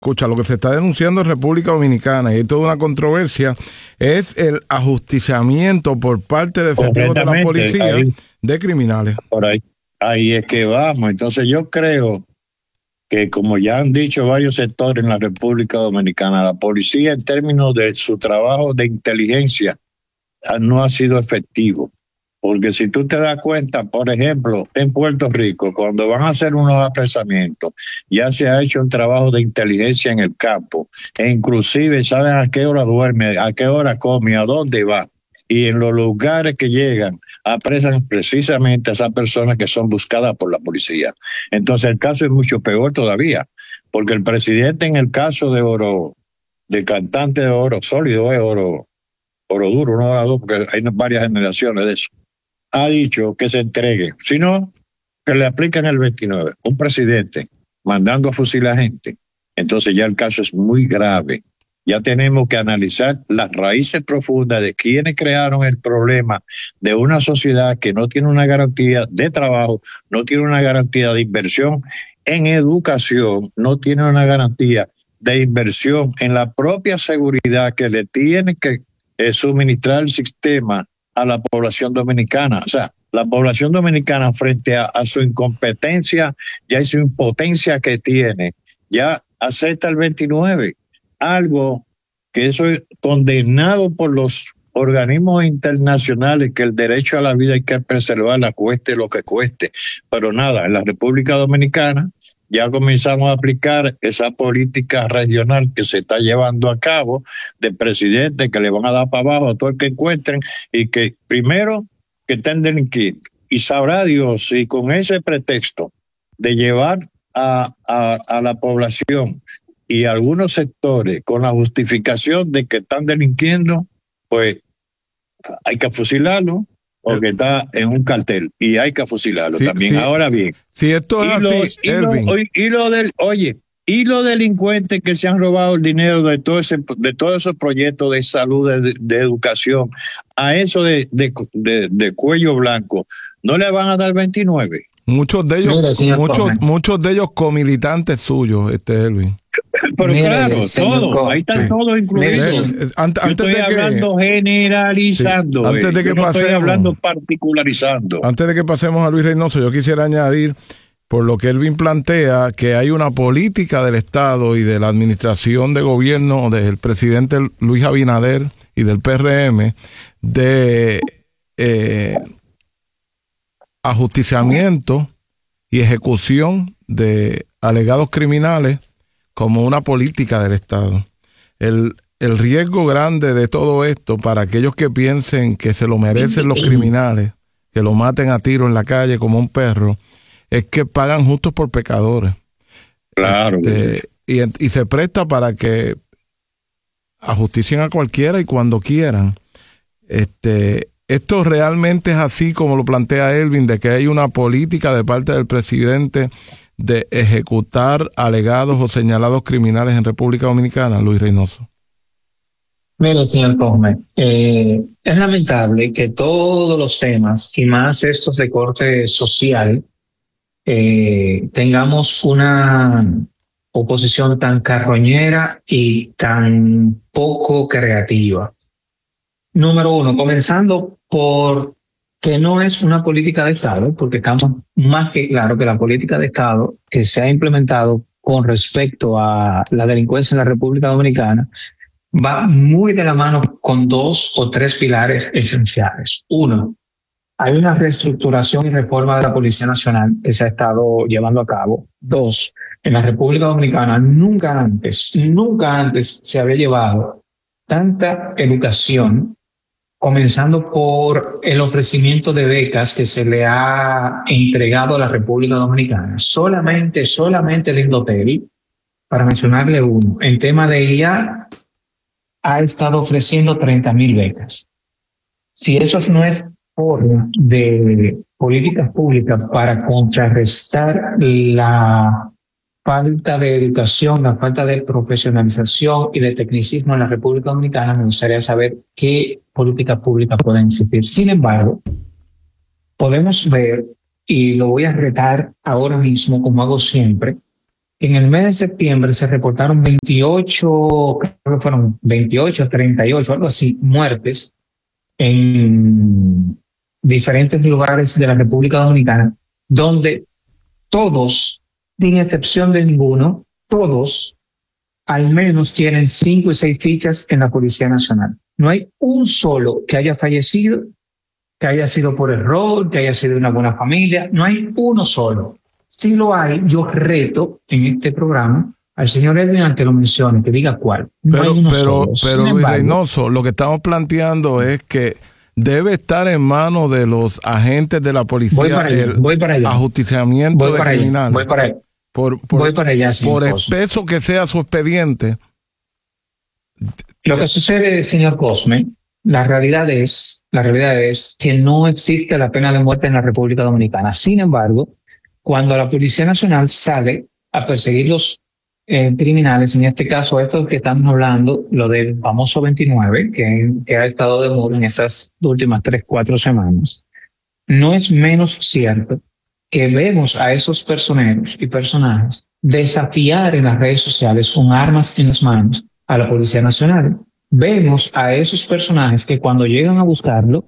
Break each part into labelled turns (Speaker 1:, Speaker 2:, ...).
Speaker 1: escucha, lo que se está denunciando en República Dominicana, y hay toda una controversia, es el ajusticiamiento por parte de efectivos de la policía de criminales.
Speaker 2: Por ahí es que vamos. Entonces yo creo que, como ya han dicho varios sectores en la República Dominicana, la policía en términos de su trabajo de inteligencia no ha sido efectivo. Porque si tú te das cuenta, por ejemplo, en Puerto Rico, cuando van a hacer unos apresamientos, ya se ha hecho un trabajo de inteligencia en el campo, e inclusive saben a qué hora duerme, a qué hora come, a dónde va. Y en los lugares que llegan, apresan precisamente a esas personas que son buscadas por la policía. Entonces el caso es mucho peor todavía, porque el presidente, en el caso de Oro, del cantante de Oro Sólido, es Oro Duro, no Oro Duro, porque hay varias generaciones de eso, ha dicho que se entregue, si no, que le aplican el 29, un presidente mandando a fusilar gente. Entonces ya el caso es muy grave. Ya tenemos que analizar las raíces profundas de quienes crearon el problema de una sociedad que no tiene una garantía de trabajo, no tiene una garantía de inversión en educación, no tiene una garantía de inversión en la propia seguridad que le tiene que suministrar el sistema a la población dominicana. O sea, la población dominicana, frente a su incompetencia y su impotencia que tiene, ya acepta el 29, algo que eso es condenado por los organismos internacionales, que el derecho a la vida hay que preservarla, cueste lo que cueste. Pero nada, en la República Dominicana ya comenzamos a aplicar esa política regional que se está llevando a cabo, de presidente que le van a dar para abajo a todo el que encuentren, y que primero que estén delinquiendo. Y sabrá Dios si con ese pretexto de llevar a la población y algunos sectores con la justificación de que están delinquiendo, pues hay que fusilarlo, porque está en un cartel y hay que fusilarlo también. Ahora bien,
Speaker 1: si esto es así,
Speaker 2: y los delincuentes que se han robado el dinero de todos esos proyectos de salud, de educación, a eso de cuello blanco, ¿no le van a dar 29?
Speaker 1: Muchos de ellos comilitantes suyos, Elvin.
Speaker 2: Pero claro, todo, ahí están todos incluidos. Estoy hablando generalizando.
Speaker 1: Antes de que
Speaker 2: no
Speaker 1: pasemos,
Speaker 2: estoy hablando particularizando.
Speaker 1: Antes de que pasemos a Luis Reynoso, yo quisiera añadir, por lo que Elvin plantea, que hay una política del Estado y de la administración de gobierno del presidente Luis Abinader y del PRM de ajusticiamiento y ejecución de alegados criminales como una política del Estado. El riesgo grande de todo esto, para aquellos que piensen que se lo merecen los criminales, que lo maten a tiro en la calle como un perro, es que pagan justos por pecadores.
Speaker 2: Claro.
Speaker 1: Y se presta para que ajusticien a cualquiera y cuando quieran. Esto realmente es así como lo plantea Elvin, de que hay una política de parte del presidente de ejecutar alegados o señalados criminales en República Dominicana, Luis Reynoso.
Speaker 3: Mire, señor Cosme, es lamentable que todos los temas, y más estos de corte social, tengamos una oposición tan carroñera y tan poco creativa. Número uno, comenzando por que no es una política de Estado, porque estamos más que claro que la política de Estado que se ha implementado con respecto a la delincuencia en la República Dominicana va muy de la mano con 2 o 3 pilares esenciales. Uno, hay una reestructuración y reforma de la Policía Nacional que se ha estado llevando a cabo. 2, en la República Dominicana nunca antes se había llevado tanta educación, comenzando por el ofrecimiento de becas que se le ha entregado a la República Dominicana. Solamente el Indotel, para mencionarle uno, en tema de IA, ha estado ofreciendo 30,000 becas. Si eso no es forma de políticas públicas para contrarrestar la falta de educación, la falta de profesionalización y de tecnicismo en la República Dominicana, me gustaría saber qué políticas públicas pueden existir. Sin embargo, podemos ver, y lo voy a retar ahora mismo, como hago siempre, en el mes de septiembre se reportaron 28, creo que fueron 28, 38, algo así, muertes en diferentes lugares de la República Dominicana, donde todos, sin excepción de ninguno, todos al menos tienen 5 y 6 fichas en la Policía Nacional. No hay un solo que haya fallecido, que haya sido por error, que haya sido de una buena familia. No hay uno solo. Si lo hay, yo reto en este programa al señor Edwin a que lo mencione, que diga cuál. No hay uno solo.
Speaker 1: Pero Luis Reynoso, lo que estamos planteando es que debe estar en manos de los agentes de la policía
Speaker 3: voy para allá.
Speaker 1: Ajusticiamiento de criminales.
Speaker 3: Voy para allá.
Speaker 1: Voy para allá. Por espeso que sea su expediente.
Speaker 3: Lo que sucede, señor Cosme, la realidad es que no existe la pena de muerte en la República Dominicana. Sin embargo, cuando la Policía Nacional sale a perseguir los criminales, en este caso estos que estamos hablando, lo del famoso 29, que ha estado de moda en esas últimas 3-4 semanas, no es menos cierto que vemos a esos personeros y personajes desafiar en las redes sociales con armas en las manos a la Policía Nacional. Vemos a esos personajes que cuando llegan a buscarlo,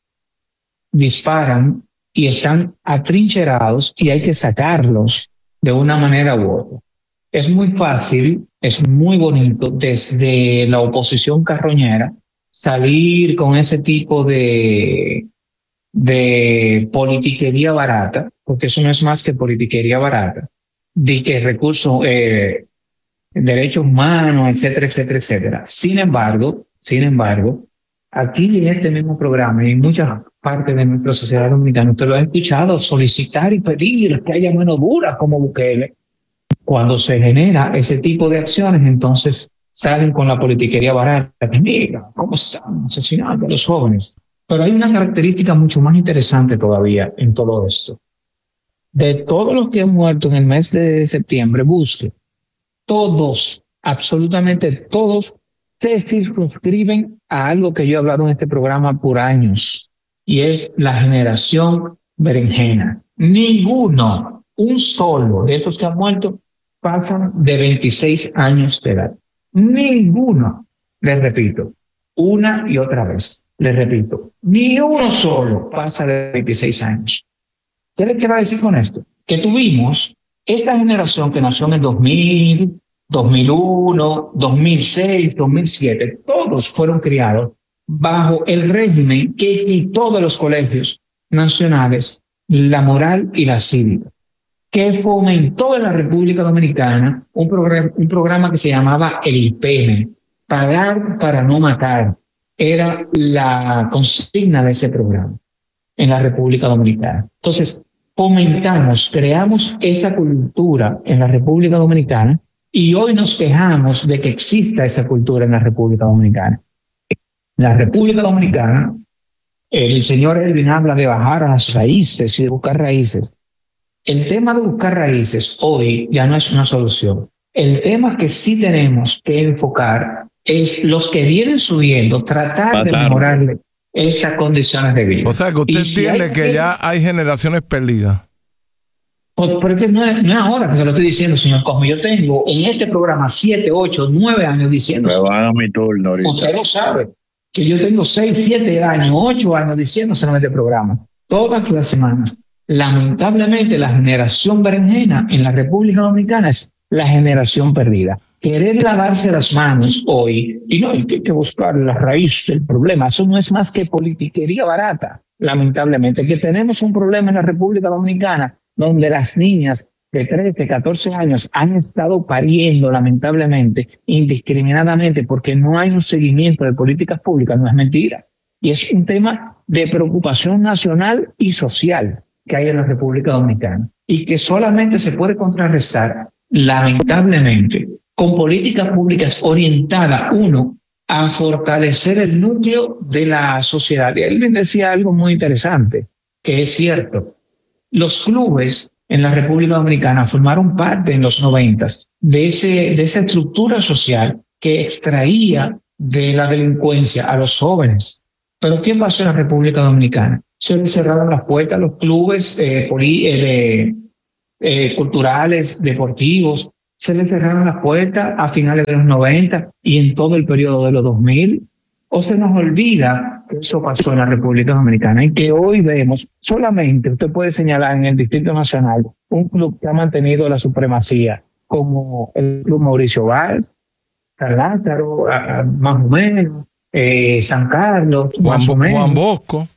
Speaker 3: disparan y están atrincherados y hay que sacarlos de una manera u otra. Es muy fácil, es muy bonito desde la oposición carroñera salir con ese tipo de politiquería barata, porque eso no es más que politiquería barata, de que recursos, derechos humanos, etcétera, etcétera, etcétera. Sin embargo, aquí en este mismo programa y en muchas partes de nuestra sociedad dominicana, usted lo ha escuchado solicitar y pedir que haya mano dura como Bukele. Cuando se genera ese tipo de acciones, entonces salen con la politiquería barata, que mira, cómo están asesinando a los jóvenes. Pero hay una característica mucho más interesante todavía en todo esto. De todos los que han muerto en el mes de septiembre, busque. Todos, absolutamente todos, se circunscriben a algo que yo he hablado en este programa por años, y es la generación berenjena. Ninguno, un solo de esos que han muerto, pasan de 26 años de edad. Ninguno, les repito, una y otra vez, les repito, ni uno solo pasa de 26 años. ¿Qué les quiero decir con esto? Que tuvimos esta generación que nació en el 2000, 2001, 2006, 2007, todos fueron criados bajo el régimen que quitó de los colegios nacionales la moral y la cívica, que fomentó en la República Dominicana un programa que se llamaba el IPM, pagar para no matar, era la consigna de ese programa en la República Dominicana. Entonces, fomentamos, creamos esa cultura en la República Dominicana y hoy nos quejamos de que exista esa cultura en la República Dominicana. En la República Dominicana, el señor Elvin habla de bajar a las raíces y de buscar raíces. El tema de buscar raíces hoy ya no es una solución. El tema que sí tenemos que enfocar es los que vienen subiendo, tratar de mejorarle esas condiciones de vida.
Speaker 1: O sea, que usted entiende que ya hay generaciones perdidas.
Speaker 3: Porque no es ahora que se lo estoy diciendo, señor Cosme. Yo tengo en este programa 7, 8, 9 años diciendo.
Speaker 2: Me van a mi turno ahorita.
Speaker 3: Usted lo sabe, que yo tengo 6, 7 años, 8 años diciéndose en este programa, todas las semanas. Lamentablemente, la generación berenjena en la República Dominicana es la generación perdida. Querer lavarse las manos hoy, y no hay que buscar la raíz del problema, eso no es más que politiquería barata, lamentablemente. Que tenemos un problema en la República Dominicana donde las niñas de 13, 14 años han estado pariendo, lamentablemente, indiscriminadamente, porque no hay un seguimiento de políticas públicas, no es mentira. Y es un tema de preocupación nacional y social que hay en la República Dominicana, y que solamente se puede contrarrestar, lamentablemente, con políticas públicas orientadas, uno, a fortalecer el núcleo de la sociedad. Y él decía algo muy interesante, que es cierto. Los clubes en la República Dominicana formaron parte en los 90 de esa estructura social que extraía de la delincuencia a los jóvenes. Pero ¿qué pasó en la República Dominicana? Se le cerraron las puertas a los clubes culturales, deportivos, se le cerraron las puertas a finales de los 90 y en todo el periodo de los 2000. ¿O se nos olvida que eso pasó en la República Dominicana y que hoy vemos solamente, usted puede señalar en el Distrito Nacional, un club que ha mantenido la supremacía, como el Club Mauricio Valls, San Lázaro, más o menos, San Carlos, más o menos.
Speaker 1: Juan Bosco.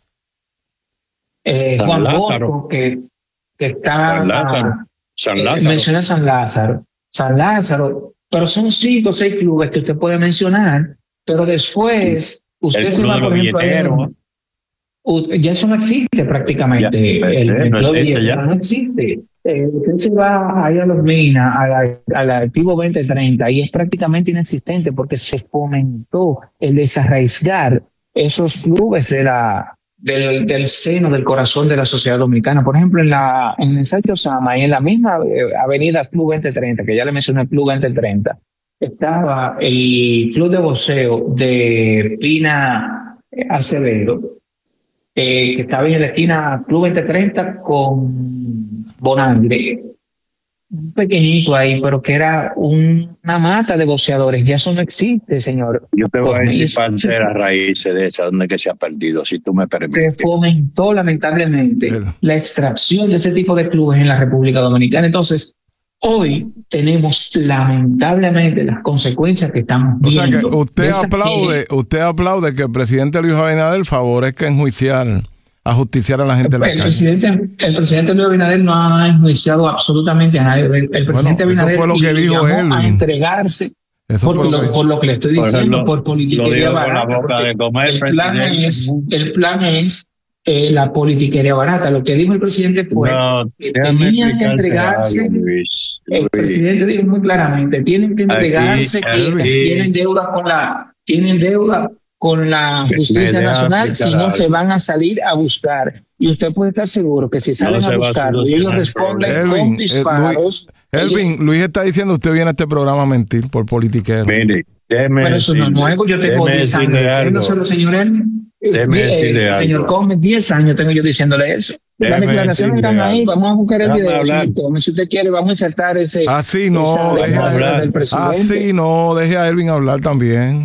Speaker 3: Juan Bosco, que está...
Speaker 2: San Lázaro.
Speaker 3: Menciona San Lázaro, pero son 5 o 6 clubes que usted puede mencionar, pero después usted se va, por ejemplo, ya eso no existe prácticamente. El no existe. Usted se va ahí a los Minas, al Activo 2030, y es prácticamente inexistente porque se fomentó el desarraigar esos clubes del seno, del corazón de la sociedad dominicana. Por ejemplo, en el Sánchez Sama y en la misma avenida Club 2030, que ya le mencioné el Club 2030, estaba el club de boxeo de Pina Acevedo, que estaba en la esquina Club 2030 con Bonangre. Un pequeñito ahí, pero que era una mata de boxeadores. Ya eso no existe, señor.
Speaker 2: Yo te voy a decir parte de las raíces de esa, donde que se ha perdido, si tú me permites.
Speaker 3: Se fomentó lamentablemente la extracción de ese tipo de clubes en la República Dominicana. Entonces, hoy tenemos lamentablemente las consecuencias que estamos viendo.
Speaker 1: O sea que usted aplaude que el presidente Luis Abinader favorezca a justiciar a la gente de la calle.
Speaker 3: El presidente Luis Abinader no ha enjuiciado absolutamente a nadie. El presidente Abinader
Speaker 1: eso fue lo que dijo él,
Speaker 3: a entregarse por lo que le estoy diciendo, por politiquería barata. El plan es la politiquería barata. Lo que dijo el presidente fue que tenían que entregarse. El presidente dijo muy claramente, tienen que entregarse, que tienen deuda con la justicia nacional, si no se van a salir a buscar. Y usted puede estar seguro que si salen a buscarlo y ellos responden con disparos...
Speaker 1: Luis está diciendo usted viene a este programa a mentir por politiquero.
Speaker 2: Mire,
Speaker 3: pero eso no es nuevo, yo tengo 10 años diciéndoselo, señor Elvin. Señor Gómez, 10 años tengo yo diciéndole eso. Las declaraciones están ahí, vamos a buscar el video. Si usted quiere, vamos a insertar ese...
Speaker 1: Así no, deje a Elvin hablar también.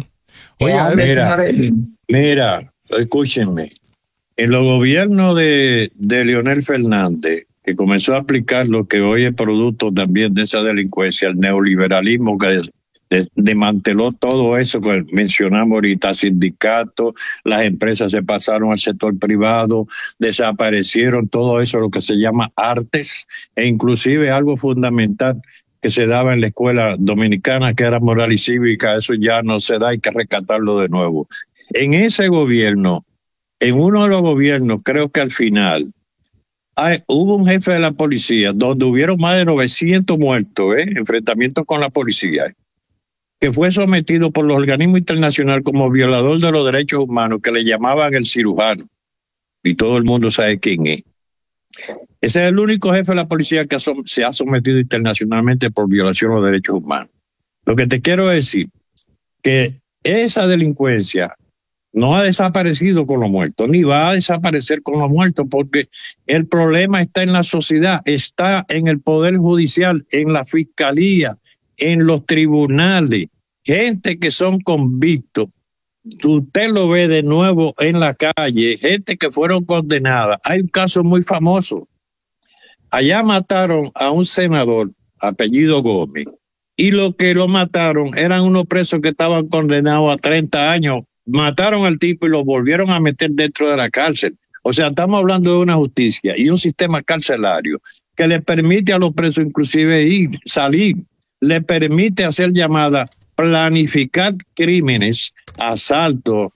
Speaker 2: Oye, mira, escúchenme. En los gobiernos de Leonel Fernández, que comenzó a aplicar lo que hoy es producto también de esa delincuencia, el neoliberalismo que desmanteló todo eso que mencionamos ahorita, sindicatos, las empresas se pasaron al sector privado, desaparecieron todo eso, lo que se llama artes, e inclusive algo fundamental que se daba en la escuela dominicana, que era moral y cívica, eso ya no se da, hay que rescatarlo de nuevo. En ese gobierno, en uno de los gobiernos, creo que al final, hubo un jefe de la policía donde hubieron más de 900 muertos, enfrentamientos con la policía, que fue sometido por los organismos internacionales como violador de los derechos humanos, que le llamaban el cirujano, y todo el mundo sabe quién es. Ese es el único jefe de la policía que se ha sometido internacionalmente por violación de los derechos humanos. Lo que te quiero decir, que esa delincuencia no ha desaparecido con los muertos, ni va a desaparecer con los muertos, porque el problema está en la sociedad, está en el Poder Judicial, en la Fiscalía, en los tribunales, gente que son convictos. Usted lo ve de nuevo en la calle, gente que fueron condenadas. Hay un caso muy famoso. Allá mataron a un senador, apellido Gómez, y lo que lo mataron eran unos presos que estaban condenados a 30 años. Mataron al tipo y lo volvieron a meter dentro de la cárcel. O sea, estamos hablando de una justicia y un sistema carcelario que le permite a los presos inclusive salir, le permite hacer llamadas, planificar crímenes, asalto,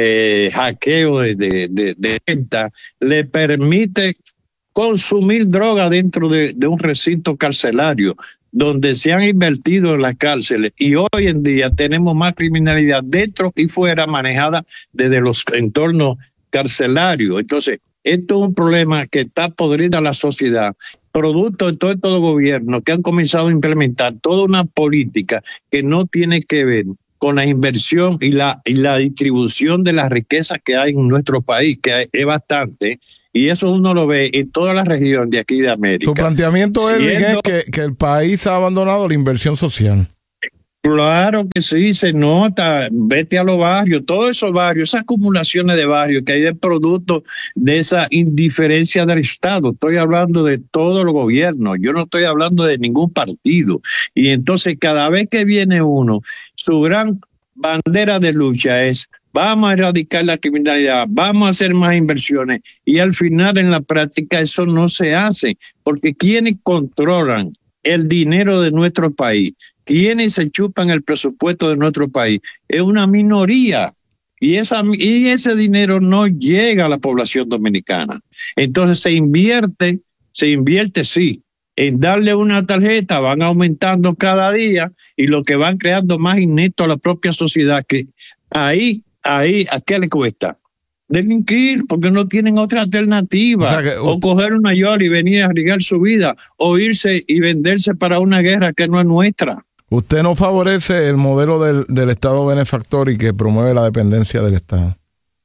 Speaker 2: hackeo de venta, le permite consumir droga dentro de un recinto carcelario donde se han invertido en las cárceles, y hoy en día tenemos más criminalidad dentro y fuera manejada desde los entornos carcelarios. Entonces, esto es un problema que está podrida la sociedad, producto de todo estos gobiernos que han comenzado a implementar toda una política que no tiene que ver con la inversión y la distribución de las riquezas que hay en nuestro país, que es bastante, y eso uno lo ve en toda la región de aquí de América.
Speaker 1: Tu planteamiento, Elvin, es que el país ha abandonado la inversión social.
Speaker 2: Claro que sí, se nota. Vete a los barrios, todos esos barrios, esas acumulaciones de barrios que hay de producto de esa indiferencia del Estado. Estoy hablando de todo el gobierno, yo no estoy hablando de ningún partido. Y entonces cada vez que viene uno, su gran bandera de lucha es: vamos a erradicar la criminalidad, vamos a hacer más inversiones. Y al final, en la práctica, eso no se hace, porque quienes controlan el dinero de nuestro país, quienes se chupan el presupuesto de nuestro país, es una minoría. Y ese dinero no llega a la población dominicana. Entonces se invierte sí, en darle una tarjeta, van aumentando cada día, y lo que van creando más inepto a la propia sociedad, que ahí, ¿a qué le cuesta? Delinquir, porque no tienen otra alternativa, o coger una yola y venir a arriesgar su vida, o irse y venderse para una guerra que no es nuestra.
Speaker 1: ¿Usted no favorece el modelo del Estado benefactor y que promueve la dependencia del Estado?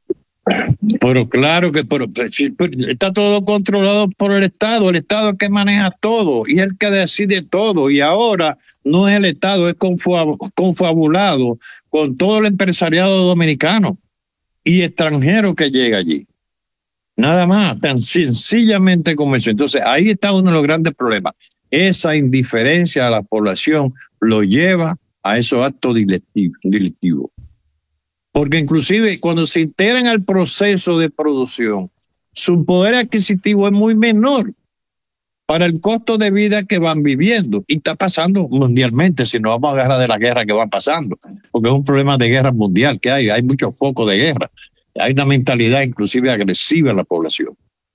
Speaker 2: Pero claro que está todo controlado por el Estado es el que maneja todo y es el que decide todo, y ahora no es el Estado, es confabulado con todo el empresariado dominicano y extranjero que llega allí. Nada más, tan sencillamente como eso. Entonces ahí está uno de los grandes problemas. Esa indiferencia a la población lo lleva a esos actos delictivos. Porque inclusive cuando se integran al proceso de producción, su poder adquisitivo es muy menor para el costo de vida que van viviendo. Y está pasando mundialmente, si nos vamos a agarrar de la guerra que van pasando, porque es un problema de guerra mundial que hay muchos focos de guerra. Hay una mentalidad inclusive agresiva en la población.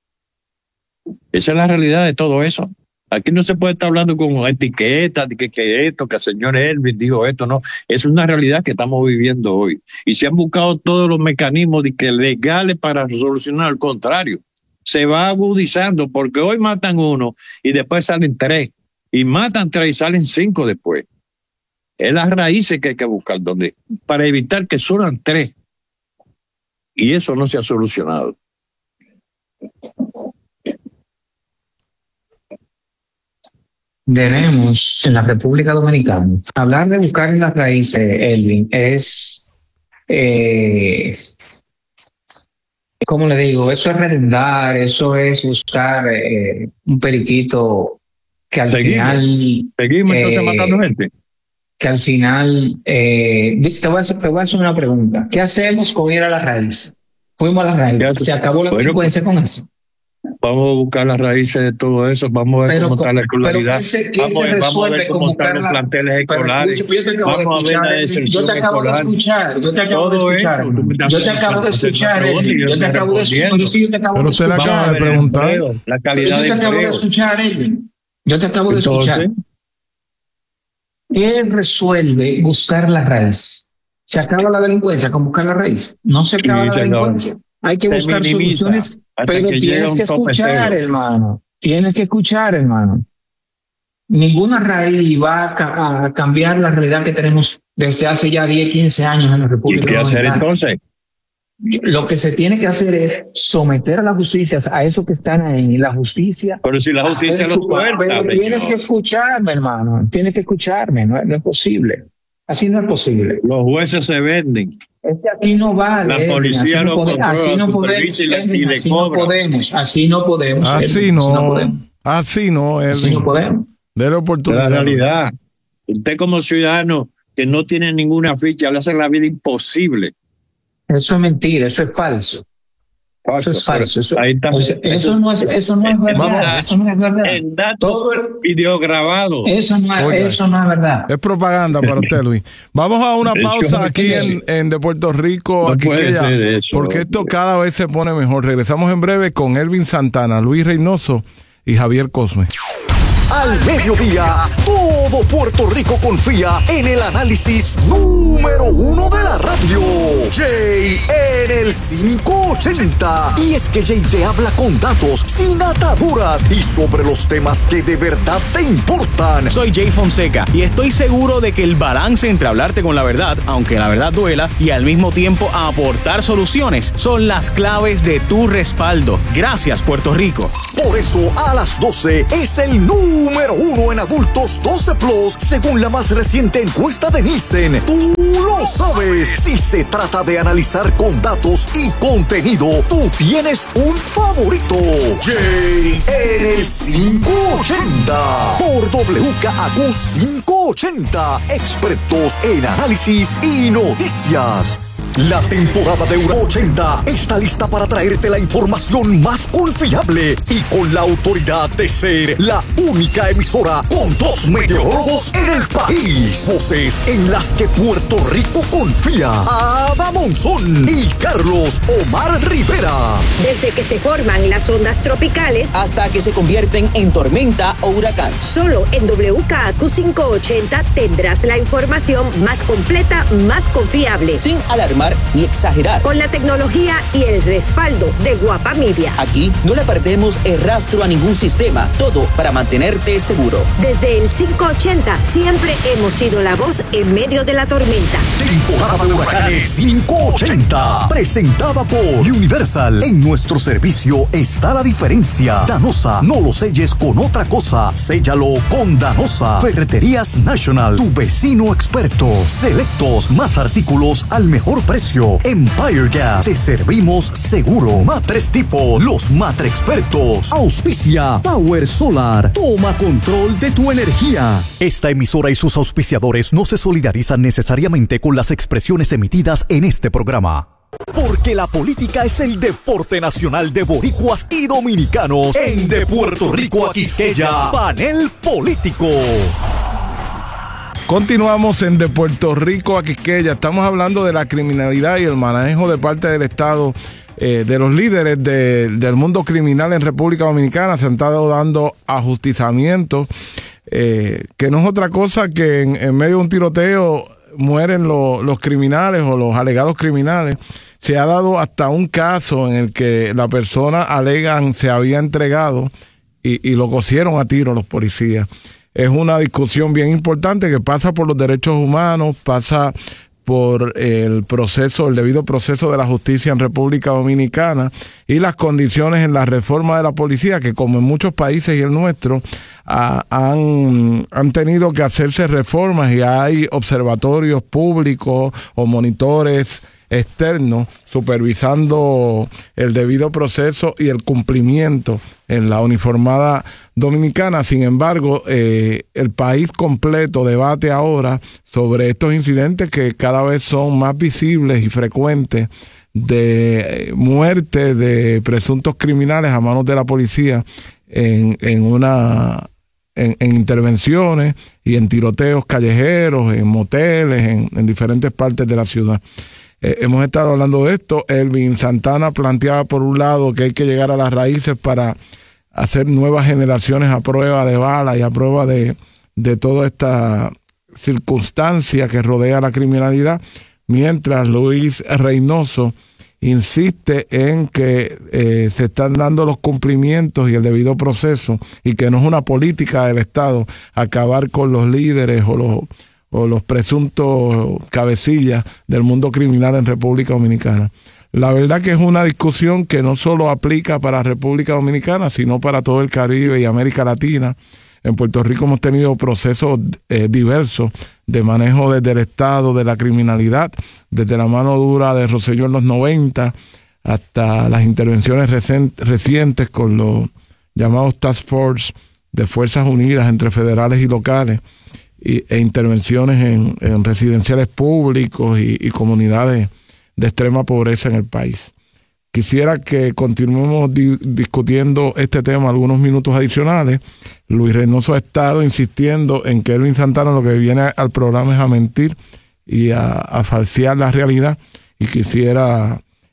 Speaker 2: Esa es la realidad de todo eso. Aquí no se puede estar hablando con etiquetas de que esto, que el señor Elvin dijo esto, no. Es una realidad que estamos viviendo hoy. Y se han buscado todos los mecanismos legales para solucionar. Al contrario, se va agudizando, porque hoy matan uno y después salen 3. Y matan 3 y salen 5 después. Es las raíces que hay que buscar, para evitar que suenan 3. Y eso no se ha solucionado.
Speaker 3: Tenemos en la República Dominicana, hablar de buscar en las raíces, Elvin, es, ¿cómo le digo? Eso es redundar, eso es buscar un periquito que al final...
Speaker 2: Seguimos entonces matando gente.
Speaker 3: Que al final, te voy a hacer una pregunta. ¿Qué hacemos con ir a la raíz? Fuimos a la raíz, se acabó la delincuencia con eso.
Speaker 2: Vamos a buscar las raíces de todo eso, vamos a ver cómo está la escolaridad, vamos a ver cómo están los planteles escolares, vamos a ver la deserción escolar.
Speaker 3: Yo te acabo de escuchar.
Speaker 1: Pero usted le acaba de preguntar.
Speaker 2: La calidad de empleo.
Speaker 3: Yo te acabo de escuchar. ¿Qué resuelve buscar la raíz? ¿Se acaba la delincuencia con buscar la raíz? No se acaba la delincuencia. Hay que buscar soluciones, pero tienes que escuchar, hermano. Tienes que escuchar, hermano. Ninguna raíz va a cambiar la realidad que tenemos desde hace ya 10, 15 años en la República Dominicana.
Speaker 2: ¿Y qué hacer entonces?
Speaker 3: Lo que se tiene que hacer es someter a la justicia, a esos que están ahí, la justicia.
Speaker 2: Pero si la justicia lo suelta.
Speaker 3: Pero tienes que escucharme, hermano. Tienes que escucharme. No es posible. Así no es posible.
Speaker 2: Los jueces se venden.
Speaker 3: Es que aquí no vale.
Speaker 2: La policía lo controla,
Speaker 3: así no podemos. Así no podemos.
Speaker 1: Así no
Speaker 3: podemos.
Speaker 1: De la oportunidad.
Speaker 2: La realidad. Usted como ciudadano que no tiene ninguna ficha, le hace la vida imposible.
Speaker 3: Eso es mentira, eso es falso. Eso es falso. Eso no es verdad. Eso no es verdad.
Speaker 2: En datos videograbados.
Speaker 3: Eso no es verdad.
Speaker 1: Es propaganda para usted, Luis. Vamos a una pausa aquí en de Puerto Rico, aquí porque esto cada vez se pone mejor. Regresamos en breve con Elvin Santana, Luis Reynoso y Javier Cosme.
Speaker 4: Al mediodía, todo Puerto Rico confía en el análisis número 1 de la radio. Jay en el 580. Y es que Jay te habla con datos, sin ataduras y sobre los temas que de verdad te importan.
Speaker 5: Soy Jay Fonseca y estoy seguro de que el balance entre hablarte con la verdad, aunque la verdad duela, y al mismo tiempo aportar soluciones son las claves de tu respaldo. Gracias, Puerto Rico.
Speaker 4: Por eso, a las 12 es el número 1 en adultos 12 Plus, según la más reciente encuesta de Nielsen. Tú lo sabes. Si se trata de analizar con datos y contenido, tú tienes un favorito. Jay en el 580. Por WKAQ 580. Expertos en análisis y noticias. La temporada de Huracán 80 está lista para traerte la información más confiable y con la autoridad de ser la única emisora con 2 meteorólogos en el país. Voces en las que Puerto Rico confía. Ada Monzón y Carlos Omar Rivera.
Speaker 6: Desde que se forman las ondas tropicales
Speaker 7: hasta que se convierten en tormenta o huracán.
Speaker 6: Solo en WKAQ 580 tendrás la información más completa, más confiable.
Speaker 7: Sin alarmar ni exagerar.
Speaker 6: Con la tecnología y el respaldo de Guapa Media.
Speaker 7: Aquí no le perdemos el rastro a ningún sistema. Todo para mantenerte seguro.
Speaker 6: Desde el 580 siempre hemos sido la voz en medio de la tormenta.
Speaker 4: Temporada de huracanes 580. Presentada por Universal. En nuestro servicio está la diferencia. Danosa, no lo selles con otra cosa. Séllalo con Danosa. Ferreterías National, tu vecino experto. Selectos, más artículos al mejor precio. Empire Gas, te servimos seguro. Matres Tipo, los matre expertos. Auspicia Power Solar. Toma control de tu energía. Esta emisora y sus auspiciadores no se solidarizan necesariamente con las expresiones emitidas en este programa. Porque la política es el deporte nacional de boricuas y dominicanos. En De Puerto Rico a Quisqueya, Panel Político.
Speaker 1: Continuamos en De Puerto Rico a Quisqueya. Estamos hablando de la criminalidad y el manejo de parte del Estado de los líderes del mundo criminal en República Dominicana. Se han estado dando ajusticiamientos, que no es otra cosa que en medio de un tiroteo mueren los criminales o los alegados criminales. Se ha dado hasta un caso en el que la persona alegan se había entregado y lo cosieron a tiro los policías. Es una discusión bien importante que pasa por los derechos humanos, pasa por el debido proceso de la justicia en República Dominicana y las condiciones en la reforma de la policía, que como en muchos países y el nuestro, han tenido que hacerse reformas y hay observatorios públicos o monitores externos supervisando el debido proceso y el cumplimiento en la uniformada dominicana. Sin embargo, el país completo debate ahora sobre estos incidentes que cada vez son más visibles y frecuentes de muerte de presuntos criminales a manos de la policía en intervenciones y en tiroteos callejeros, en moteles, en diferentes partes de la ciudad. Hemos estado hablando de esto. Elvin Santana planteaba por un lado que hay que llegar a las raíces para hacer nuevas generaciones a prueba de bala y a prueba de toda esta circunstancia que rodea la criminalidad, mientras Luis Reynoso insiste en que se están dando los cumplimientos y el debido proceso y que no es una política del Estado acabar con los líderes o los presuntos cabecillas del mundo criminal en República Dominicana. La verdad que es una discusión que no solo aplica para República Dominicana, sino para todo el Caribe y América Latina. En Puerto Rico hemos tenido procesos diversos de manejo desde el Estado de la criminalidad, desde la mano dura de Rosselló en los 90 hasta las intervenciones recientes con los llamados Task Force de Fuerzas Unidas entre federales y locales, e intervenciones en residenciales públicos y comunidades de extrema pobreza en el país. Quisiera que continuemos discutiendo este tema algunos minutos adicionales. Luis Reynoso ha estado insistiendo en que Elvin Santana lo que viene al programa es a mentir y a falsear la realidad, y quisiera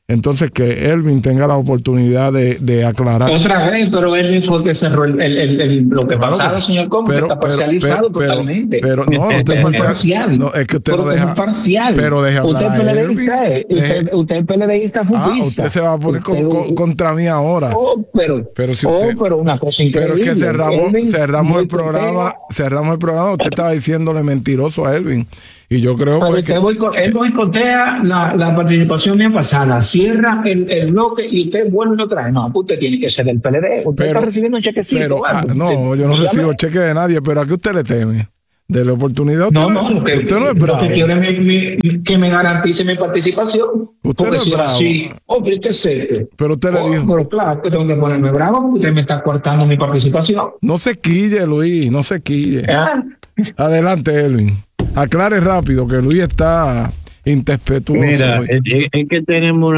Speaker 1: entonces que Elvin tenga la oportunidad de aclarar.
Speaker 3: Otra vez, pero Elvin fue el que cerró lo que pasaba, señor Como, que está parcializado totalmente.
Speaker 1: Pero no, usted
Speaker 3: es parcial.
Speaker 1: No, es que usted
Speaker 3: pero
Speaker 1: no deja.
Speaker 3: Es parcial.
Speaker 1: Pero deja hablar
Speaker 3: usted PLDista, usted es PLDista futbolista.
Speaker 1: Usted se va a poner contra mí ahora. Pero si usted,
Speaker 3: pero una cosa increíble.
Speaker 1: Pero es que cerramos el programa. Usted estaba diciéndole mentiroso a Elvin. Y yo creo
Speaker 3: él boicotea la participación mía pasada, cierra el bloque y usted vuelve otra vez. No, usted tiene que ser del PLD. Usted está recibiendo un chequecito.
Speaker 1: No, yo no recibo cheque de nadie, pero ¿a qué usted le teme? ¿De la oportunidad?
Speaker 3: No,
Speaker 1: usted no es bravo.
Speaker 3: Lo que quiere que me garantice mi participación.
Speaker 1: Usted no es bravo.
Speaker 3: Sí, usted sé.
Speaker 1: Pero usted le dijo.
Speaker 3: Pero claro, que tengo que ponerme bravo porque usted me está cortando mi participación.
Speaker 1: No se quille, Luis, no se quille. Adelante, Elvin. Aclare rápido que Luis está irrespetuoso.
Speaker 2: Mira, es que tenemos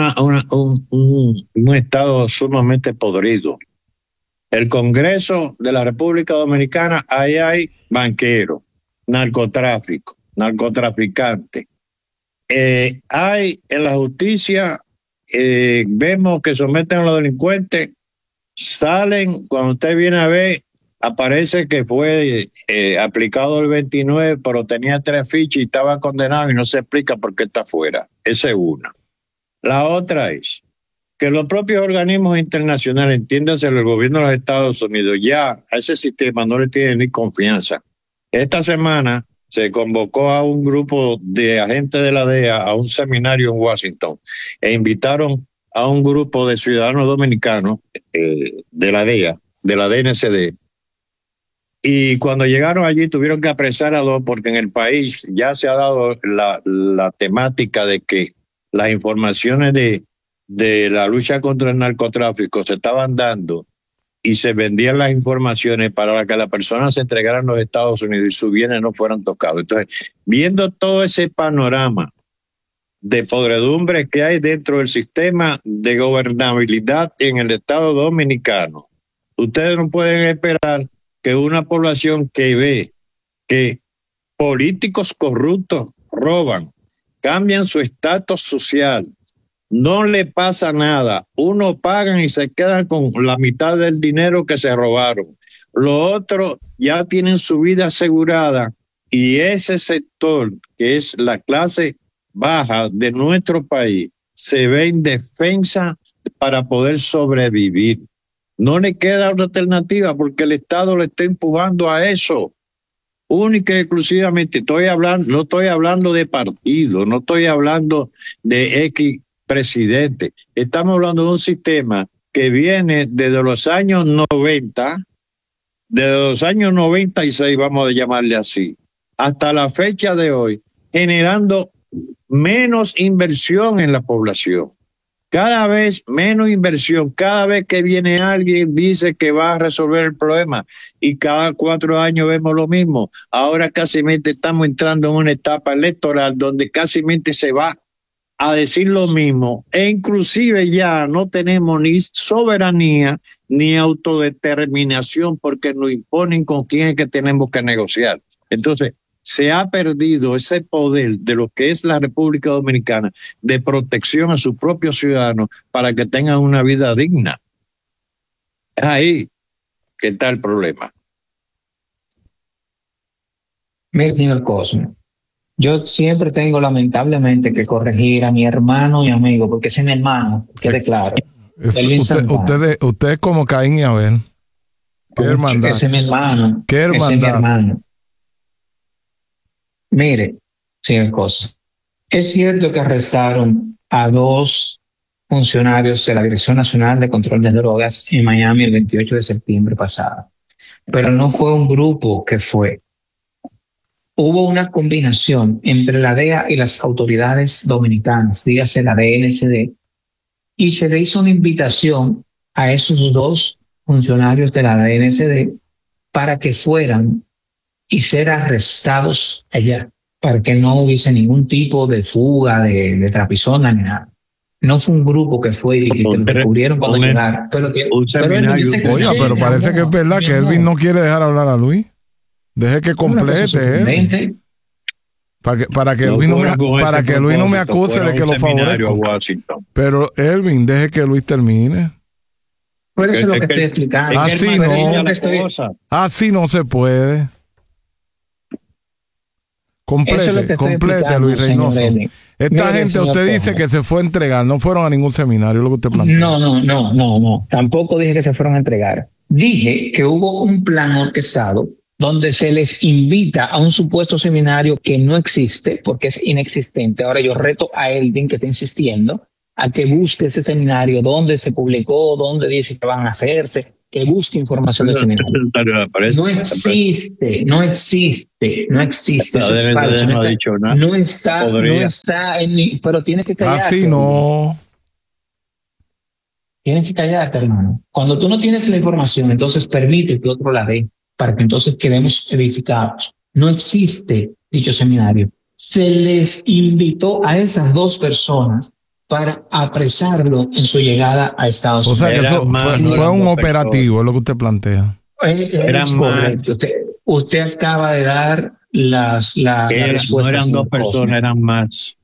Speaker 2: un estado sumamente podrido. El Congreso de la República Dominicana, ahí hay banqueros, narcotráfico, narcotraficantes. Hay en la justicia, vemos que someten a los delincuentes, salen, cuando usted viene a ver, aparece que fue aplicado el 29, pero tenía 3 fichas y estaba condenado y no se explica por qué está fuera. Esa es una. La otra es que los propios organismos internacionales, entiéndase el gobierno de los Estados Unidos, ya a ese sistema no le tienen ni confianza. Esta semana se convocó a un grupo de agentes de la DEA a un seminario en Washington e invitaron a un grupo de ciudadanos dominicanos de la DEA, de la DNCD. Y cuando llegaron allí tuvieron que apresar a 2 porque en el país ya se ha dado la temática de que las informaciones de la lucha contra el narcotráfico se estaban dando y se vendían las informaciones para que las personas se entregaran a los Estados Unidos y sus bienes no fueran tocados. Entonces, viendo todo ese panorama de podredumbre que hay dentro del sistema de gobernabilidad en el Estado Dominicano, ustedes no pueden esperar que una población que ve que políticos corruptos roban, cambian su estatus social, no le pasa nada, uno pagan y se quedan con la mitad del dinero que se robaron, los otros ya tienen su vida asegurada y ese sector que es la clase baja de nuestro país se ve indefensa para poder sobrevivir. No le queda otra alternativa porque el Estado le está empujando a eso. Única y exclusivamente, no estoy hablando de partido, no estoy hablando de X presidente. Estamos hablando de un sistema que viene desde los años 90, desde los años 96, vamos a llamarle así, hasta la fecha de hoy, generando menos inversión en la población. Cada vez menos inversión, cada vez que viene alguien dice que va a resolver el problema y cada 4 años vemos lo mismo. Ahora casi estamos entrando en una etapa electoral donde casi se va a decir lo mismo e inclusive ya no tenemos ni soberanía ni autodeterminación porque nos imponen con quién es que tenemos que negociar. Entonces, se ha perdido ese poder de lo que es la República Dominicana de protección a sus propios ciudadanos para que tengan una vida digna. Es ahí que está el problema.
Speaker 3: Mire, señor Cosmo, yo siempre tengo lamentablemente que corregir a mi hermano y amigo, porque ese es mi hermano, quede claro.
Speaker 1: Usted es como Caín y Abel. ¿Qué hermandad?
Speaker 3: Ese es mi hermano.
Speaker 1: ¿Qué hermandad?
Speaker 3: Ese es mi hermano. Mire, señor Cosa, es cierto que arrestaron a 2 funcionarios de la Dirección Nacional de Control de Drogas en Miami el 28 de septiembre pasado, pero no fue un grupo que fue. Hubo una combinación entre la DEA y las autoridades dominicanas, dígase la DNCD, y se le hizo una invitación a esos 2 funcionarios de la DNCD para que fueran y ser arrestados allá, para que no hubiese ningún tipo de fuga, de trapisonda ni nada. No fue un grupo que fue y que lo descubrieron cuando llegaron.
Speaker 1: Pero parece que es verdad que Elvin no quiere dejar hablar a Luis. Deje que complete. Para que Luis no me acuse de que lo favorezco. Pero Elvin, deje que Luis termine.
Speaker 3: Por eso es lo que estoy explicando.
Speaker 1: Así no se puede. Complete, Luis Reynoso. Esta gente, usted dice que se fue a entregar, no fueron a ningún seminario, lo que usted plantea.
Speaker 3: No. Tampoco dije que se fueron a entregar. Dije que hubo un plan orquestado donde se les invita a un supuesto seminario que no existe, porque es inexistente. Ahora yo reto a Elvin, que está insistiendo, a que busque ese seminario, dónde se publicó, dónde dice que van a hacerse, que busque información del seminario. No existe. Eso es falso. No está, pero tiene que callarse.
Speaker 1: Así no.
Speaker 3: Tienes que callarte, hermano. Cuando tú no tienes la información, entonces permite que otro la dé, para que entonces quedemos edificados. No existe dicho seminario. Se les invitó a esas dos personas para apresarlo en su llegada a Estados Unidos.
Speaker 1: O sea que eso fue un operativo, es lo que usted plantea.
Speaker 3: Es correcto. Usted acaba de dar las respuestas.
Speaker 2: No eran dos personas, eran más.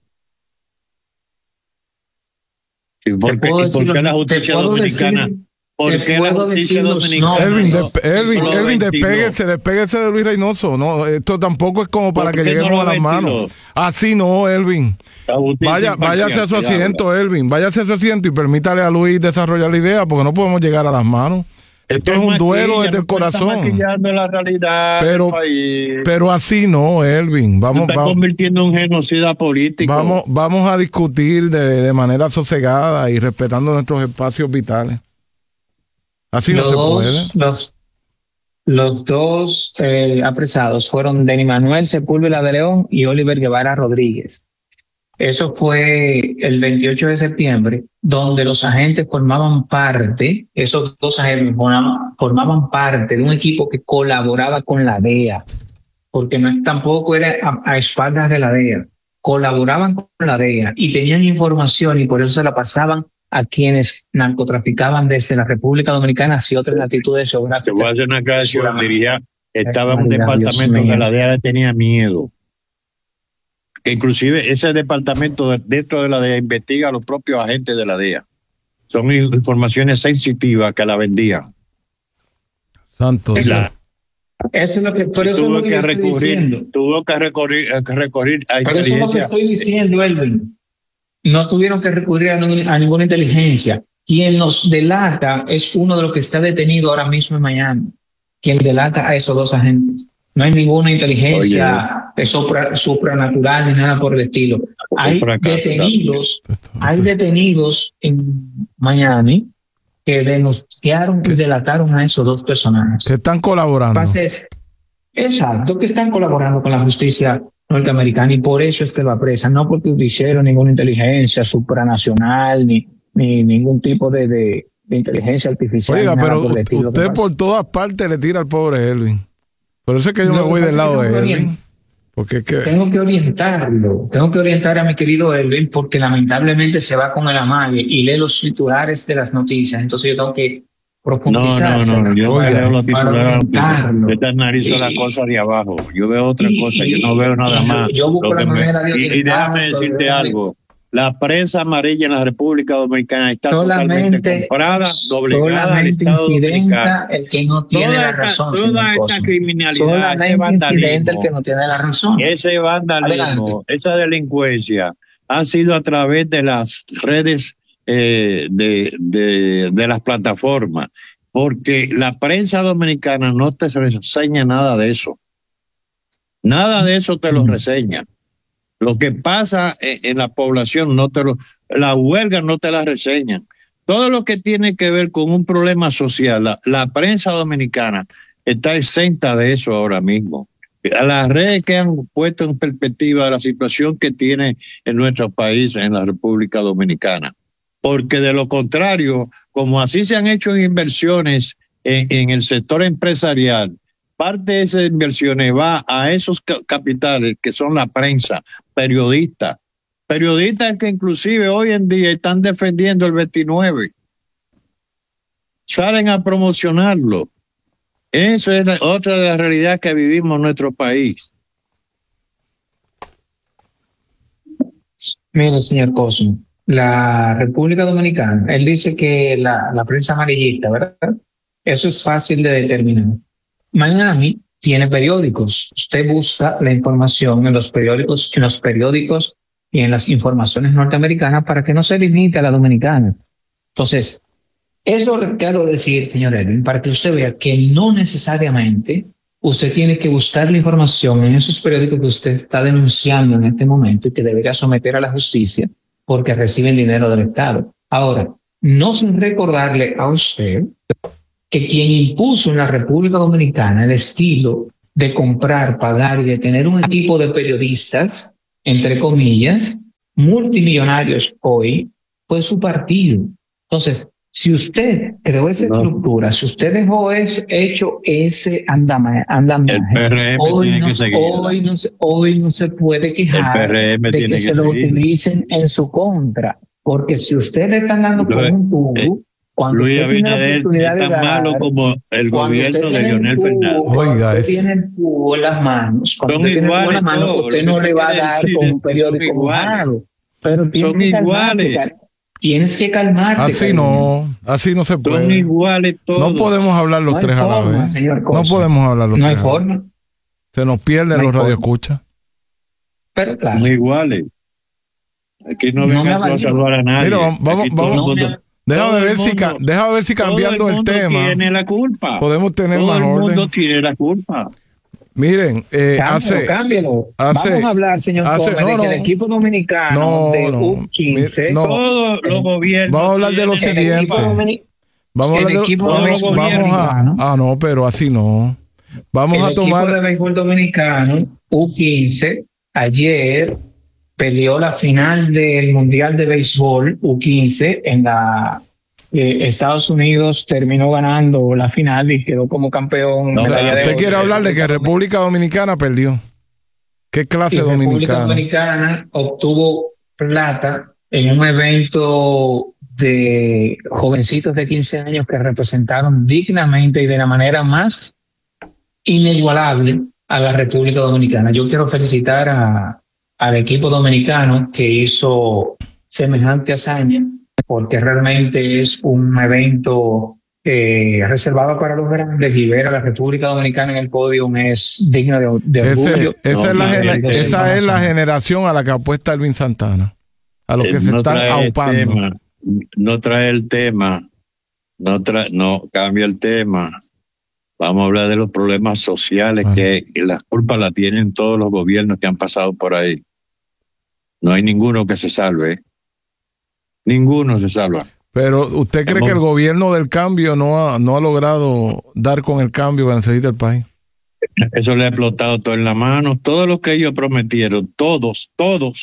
Speaker 2: ¿Y por qué la justicia dominicana? ¿Por qué la justicia dominicana?
Speaker 1: Elvin, despéguese de Luis Reynoso. No, esto tampoco es como para que lleguemos a las manos. Así no, Elvin. Váyase a su asiento, Elvin. Váyase a su asiento y permítale a Luis desarrollar la idea, porque no podemos llegar a las manos. Esto es un duelo desde el corazón.
Speaker 2: La realidad
Speaker 1: pero así no, Elvin. Vamos
Speaker 2: convirtiendo en un genocida político.
Speaker 1: Vamos a discutir de manera sosegada y respetando nuestros espacios vitales. Así no se puede.
Speaker 3: Los dos apresados fueron Denis Manuel Sepúlveda de León y Oliver Guevara Rodríguez. Eso fue el 28 de septiembre, donde los agentes formaban parte, esos dos agentes formaban parte de un equipo que colaboraba con la DEA, porque tampoco era a espaldas de la DEA, colaboraban con la DEA y tenían información y por eso se la pasaban a quienes narcotraficaban desde la República Dominicana hacia otras latitudes geográficas.
Speaker 2: Te voy a hacer una aclaración, estaba en un departamento que la DEA tenía miedo. Que inclusive ese departamento dentro de la DEA investiga a los propios agentes de la DEA. Son informaciones sensitivas que la vendían.
Speaker 1: Santo Dios.
Speaker 3: Eso es lo que, por eso
Speaker 2: tuvo que recurrir a inteligencia.
Speaker 3: Pero eso es lo que estoy diciendo, Elvin. No tuvieron que recurrir a ninguna inteligencia. Quien los delata es uno de los que está detenido ahora mismo en Miami. Quien delata a esos dos agentes. No hay ninguna inteligencia supranatural ni nada por el estilo. Hay detenidos en Miami que denunciaron y delataron a esos dos personajes.
Speaker 1: Que están colaborando.
Speaker 3: Exacto, que están colaborando con la justicia norteamericana y por eso es que lo apresan, no porque hicieron ninguna inteligencia supranacional ni ningún tipo de inteligencia artificial.
Speaker 1: Oiga, pero usted por todas partes le tira al pobre Elvin. Por eso es que yo me voy del lado de Elvin. Porque es que
Speaker 3: tengo que orientar a mi querido Elvin, porque lamentablemente se va con el amague y lee los titulares de las noticias. Entonces yo tengo que profundizar.
Speaker 2: No, yo veo los titulares. Esta analizo la cosa de abajo. Yo veo otra cosa, yo no veo nada más.
Speaker 3: Yo busco la manera de
Speaker 2: y déjame decirte algo. La prensa amarilla en la República Dominicana está totalmente comprada, doblegada al Estado Dominicano.
Speaker 3: El que no tiene la razón.
Speaker 2: Toda esta criminalidad, ese vandalismo,
Speaker 3: el que no tiene la razón.
Speaker 2: Ese vandalismo, esa delincuencia ha sido a través de las redes de las plataformas, porque la prensa dominicana no te reseña nada de eso. Nada de eso te lo reseña. Lo que pasa en la población la huelga no te la reseñan. Todo lo que tiene que ver con un problema social, la prensa dominicana está exenta de eso ahora mismo. Las redes que han puesto en perspectiva la situación que tiene en nuestro país, en la República Dominicana. Porque de lo contrario, como así se han hecho inversiones en el sector empresarial, parte de esas inversiones va a esos capitales que son la prensa, periodistas que inclusive hoy en día están defendiendo el 29, salen a promocionarlo. Eso es otra de las realidades que vivimos en nuestro país.
Speaker 3: Mire, señor Cosmo, la República Dominicana, él dice que la prensa amarillista, ¿verdad? Eso es fácil de determinar. Miami tiene periódicos. Usted busca la información en los periódicos y en las informaciones norteamericanas para que no se limite a la dominicana. Entonces, eso le quiero decir, señor Edwin, para que usted vea que no necesariamente usted tiene que buscar la información en esos periódicos que usted está denunciando en este momento y que debería someter a la justicia porque reciben dinero del Estado. Ahora, no sin recordarle a usted que quien impuso en la República Dominicana el estilo de comprar, pagar y de tener un equipo de periodistas, entre comillas, multimillonarios hoy, fue su partido. Entonces, si usted creó esa estructura, si usted dejó hecho ese andamiaje,
Speaker 2: el PRM tiene que seguir.
Speaker 3: Hoy no se puede quejar de que se lo utilicen en su contra, porque si usted le están dando con un tubo, cuando
Speaker 2: Luis
Speaker 3: usted tiene la
Speaker 2: Abinader
Speaker 3: oportunidad
Speaker 2: es
Speaker 3: de
Speaker 2: tan malo como el gobierno de Leonel Fernández.
Speaker 1: Oiga,
Speaker 3: usted tiene el tubo en las manos,
Speaker 2: son iguales todos.
Speaker 3: usted no le va a dar con un periódico mojado, pero
Speaker 2: son iguales.
Speaker 3: Tienes que calmarte.
Speaker 1: Así no se puede.
Speaker 2: Son iguales todos.
Speaker 1: No podemos hablar los tres a la vez. No podemos hablar los tres.
Speaker 3: No hay forma.
Speaker 1: Se nos pierden los radioescuchas.
Speaker 3: Pero claro.
Speaker 2: Son iguales. Aquí no vengan a salvar a nadie.
Speaker 1: Mira, vamos. Déjame ver si cambiando el tema.
Speaker 2: Tiene la culpa.
Speaker 1: Podemos tener
Speaker 2: todo
Speaker 1: más orden.
Speaker 2: Todo el mundo tiene la culpa.
Speaker 1: Miren,
Speaker 3: cámbialo. Vamos a hablar, señor Gómez, de que el equipo dominicano de U15,
Speaker 2: todos los gobiernos.
Speaker 1: Vamos a hablar de lo siguiente. Vamos a hablar no, pero así no. Vamos a tomar.
Speaker 3: El equipo de béisbol dominicano, U15, ayer peleó la final del Mundial de Béisbol U15 en la Estados Unidos, terminó ganando la final y quedó como campeón.
Speaker 1: ¿Usted quiere hablar de que República Dominicana perdió? ¿Qué clase dominicana?
Speaker 3: República Dominicana obtuvo plata en un evento de jovencitos de 15 años que representaron dignamente y de la manera más inigualable a la República Dominicana. Yo quiero felicitar al equipo dominicano que hizo semejante hazaña, porque realmente es un evento reservado para los grandes y ver a la República Dominicana en el podio es digno de orgullo.
Speaker 1: Esa es la generación a la que apuesta Elvin Santana, a los que se están aupando.
Speaker 2: No trae el tema, no cambia el tema. Vamos a hablar de los problemas sociales que las culpas la tienen todos los gobiernos que han pasado por ahí. No hay ninguno que se salve. Ninguno se salva.
Speaker 1: Pero ¿usted cree que el gobierno del cambio no ha logrado dar con el cambio que necesita el país?
Speaker 2: Eso le ha explotado todo en la mano. Todo lo que ellos prometieron, todos,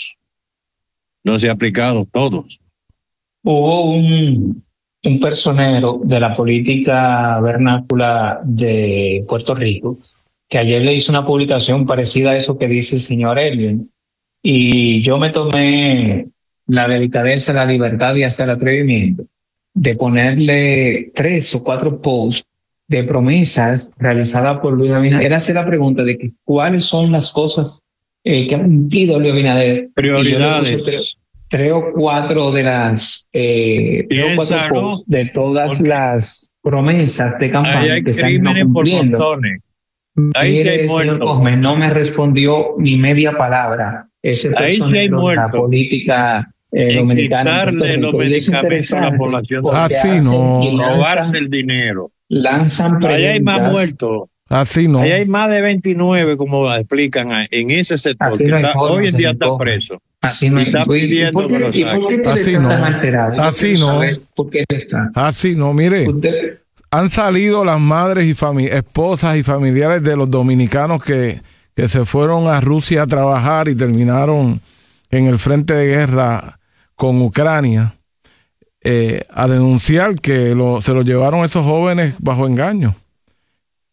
Speaker 2: no se ha aplicado, todos.
Speaker 3: Hubo un personero de la política vernácula de Puerto Rico que ayer le hizo una publicación parecida a eso que dice el señor Elvin. Y yo me tomé la delicadeza, la libertad y hasta el atrevimiento de ponerle 3 o 4 posts de promesas realizadas por Luis Abinader. Era hacer la pregunta de que cuáles son las cosas que han cumplido Luis Abinader.
Speaker 2: Prioridades.
Speaker 3: 3 o 4 de las 3 o 4 posts de todas las promesas de campaña que se han ido cumpliendo.
Speaker 2: Ahí se hay muerto.
Speaker 3: Cosme, no me respondió ni media palabra. Ese personero de la política dominicana.
Speaker 2: Quitarle los medicamentos a la población.
Speaker 1: Así no.
Speaker 2: Robarse el dinero.
Speaker 3: Lanzan preguntas.
Speaker 2: Allá hay más muertos.
Speaker 1: Así no.
Speaker 2: Allá hay más de 29, como explican en ese sector.
Speaker 3: Así no
Speaker 2: hoy en día está preso.
Speaker 3: Así no.
Speaker 2: Está pidiendo que lo saquen.
Speaker 1: Así no. Así no.
Speaker 3: ¿Por qué está?
Speaker 1: Así no. Mire. Han salido las madres y esposas y familiares de los dominicanos que se fueron a Rusia a trabajar y terminaron en el frente de guerra con Ucrania, a denunciar que se lo llevaron esos jóvenes bajo engaño.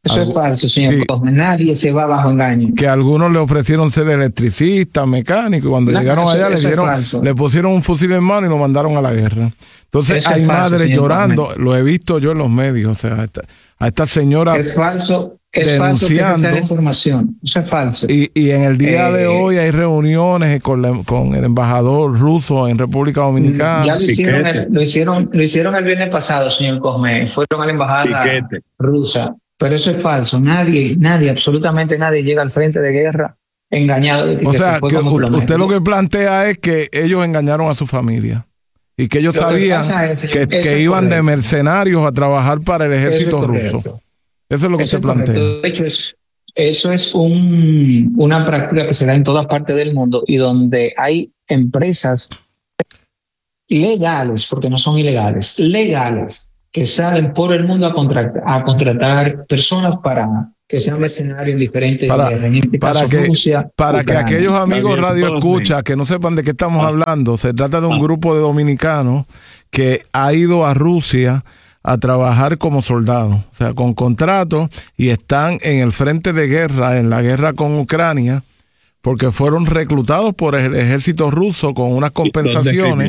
Speaker 3: Eso es falso, señor Cosme. Nadie se va bajo engaño.
Speaker 1: Que algunos le ofrecieron ser electricistas, mecánicos, y cuando llegaron allá le pusieron un fusil en mano y lo mandaron a la guerra. Entonces eso hay madres llorando, Cosme. Lo he visto yo en los medios, o sea, a esta señora
Speaker 3: es falso
Speaker 1: denunciando.
Speaker 3: Que sea información. Eso es falso.
Speaker 1: Y en el día de hoy hay reuniones con el embajador ruso en República Dominicana.
Speaker 3: Ya lo hicieron el viernes pasado, señor Cosme. Fueron a la embajada rusa. Pero eso es falso. Nadie, absolutamente nadie llega al frente de guerra engañado.
Speaker 1: O sea, que usted lo que plantea es que ellos engañaron a su familia y que ellos sabían que iban de mercenarios a trabajar para el ejército ruso. Eso es lo que usted plantea.
Speaker 3: De hecho, eso es una práctica que se da en todas partes del mundo y donde hay empresas legales, porque no son ilegales, legales, que salen por el mundo a contratar personas para que sean mercenarios en diferentes
Speaker 1: para que aquellos amigos radio escucha que no sepan de qué estamos hablando. Se trata de un grupo de dominicanos que ha ido a Rusia a trabajar como soldados, o sea, con contratos, y están en el frente de guerra, en la guerra con Ucrania, porque fueron reclutados por el ejército ruso con unas compensaciones.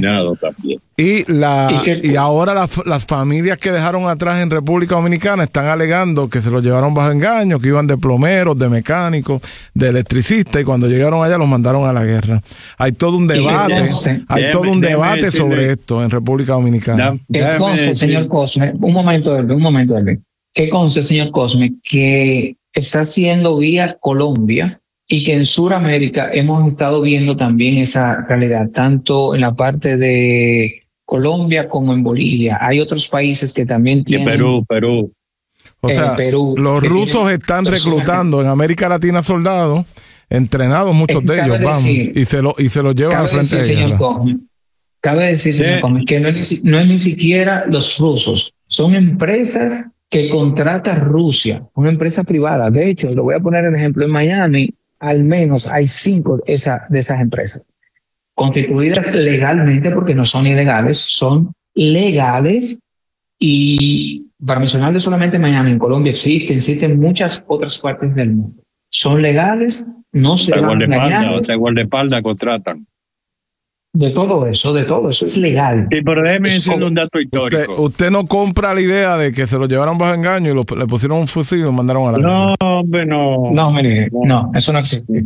Speaker 1: Y ahora las familias que dejaron atrás en República Dominicana están alegando que se los llevaron bajo engaño, que iban de plomeros, de mecánicos, de electricistas, y cuando llegaron allá los mandaron a la guerra. Hay todo un debate, sobre esto en República Dominicana.
Speaker 3: ¿Qué conste, señor Cosme? Un momento, Elvin. ¿Qué conste, señor Cosme? Que está haciendo vía Colombia, y que en Sudamérica hemos estado viendo también esa realidad, tanto en la parte de Colombia como en Bolivia. Hay otros países que también tienen...
Speaker 2: Perú.
Speaker 1: O sea, los rusos están reclutando en América Latina soldados, entrenados muchos de ellos, y se los llevan al frente de guerra.
Speaker 3: Cabe decir, señor Cosme, que no es ni siquiera los rusos, son empresas que contrata Rusia, una empresa privada. De hecho, lo voy a poner en ejemplo, en Miami al menos hay 5 de esas empresas constituidas legalmente, porque no son ilegales, son legales. Y para mencionarle solamente Miami, en Colombia existen muchas otras partes del mundo. Son legales, no se van a engañar.
Speaker 2: Otra guardaespaldas contratan.
Speaker 3: De todo eso es legal.
Speaker 2: Sí, pero déjeme decirle un dato histórico.
Speaker 1: Usted no compra la idea de que se lo llevaron bajo engaño y le pusieron un fusil y lo mandaron a la guerra.
Speaker 2: No, hombre, no.
Speaker 3: No, eso no existe.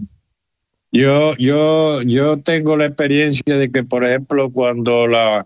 Speaker 2: Yo tengo la experiencia de que, por ejemplo, cuando la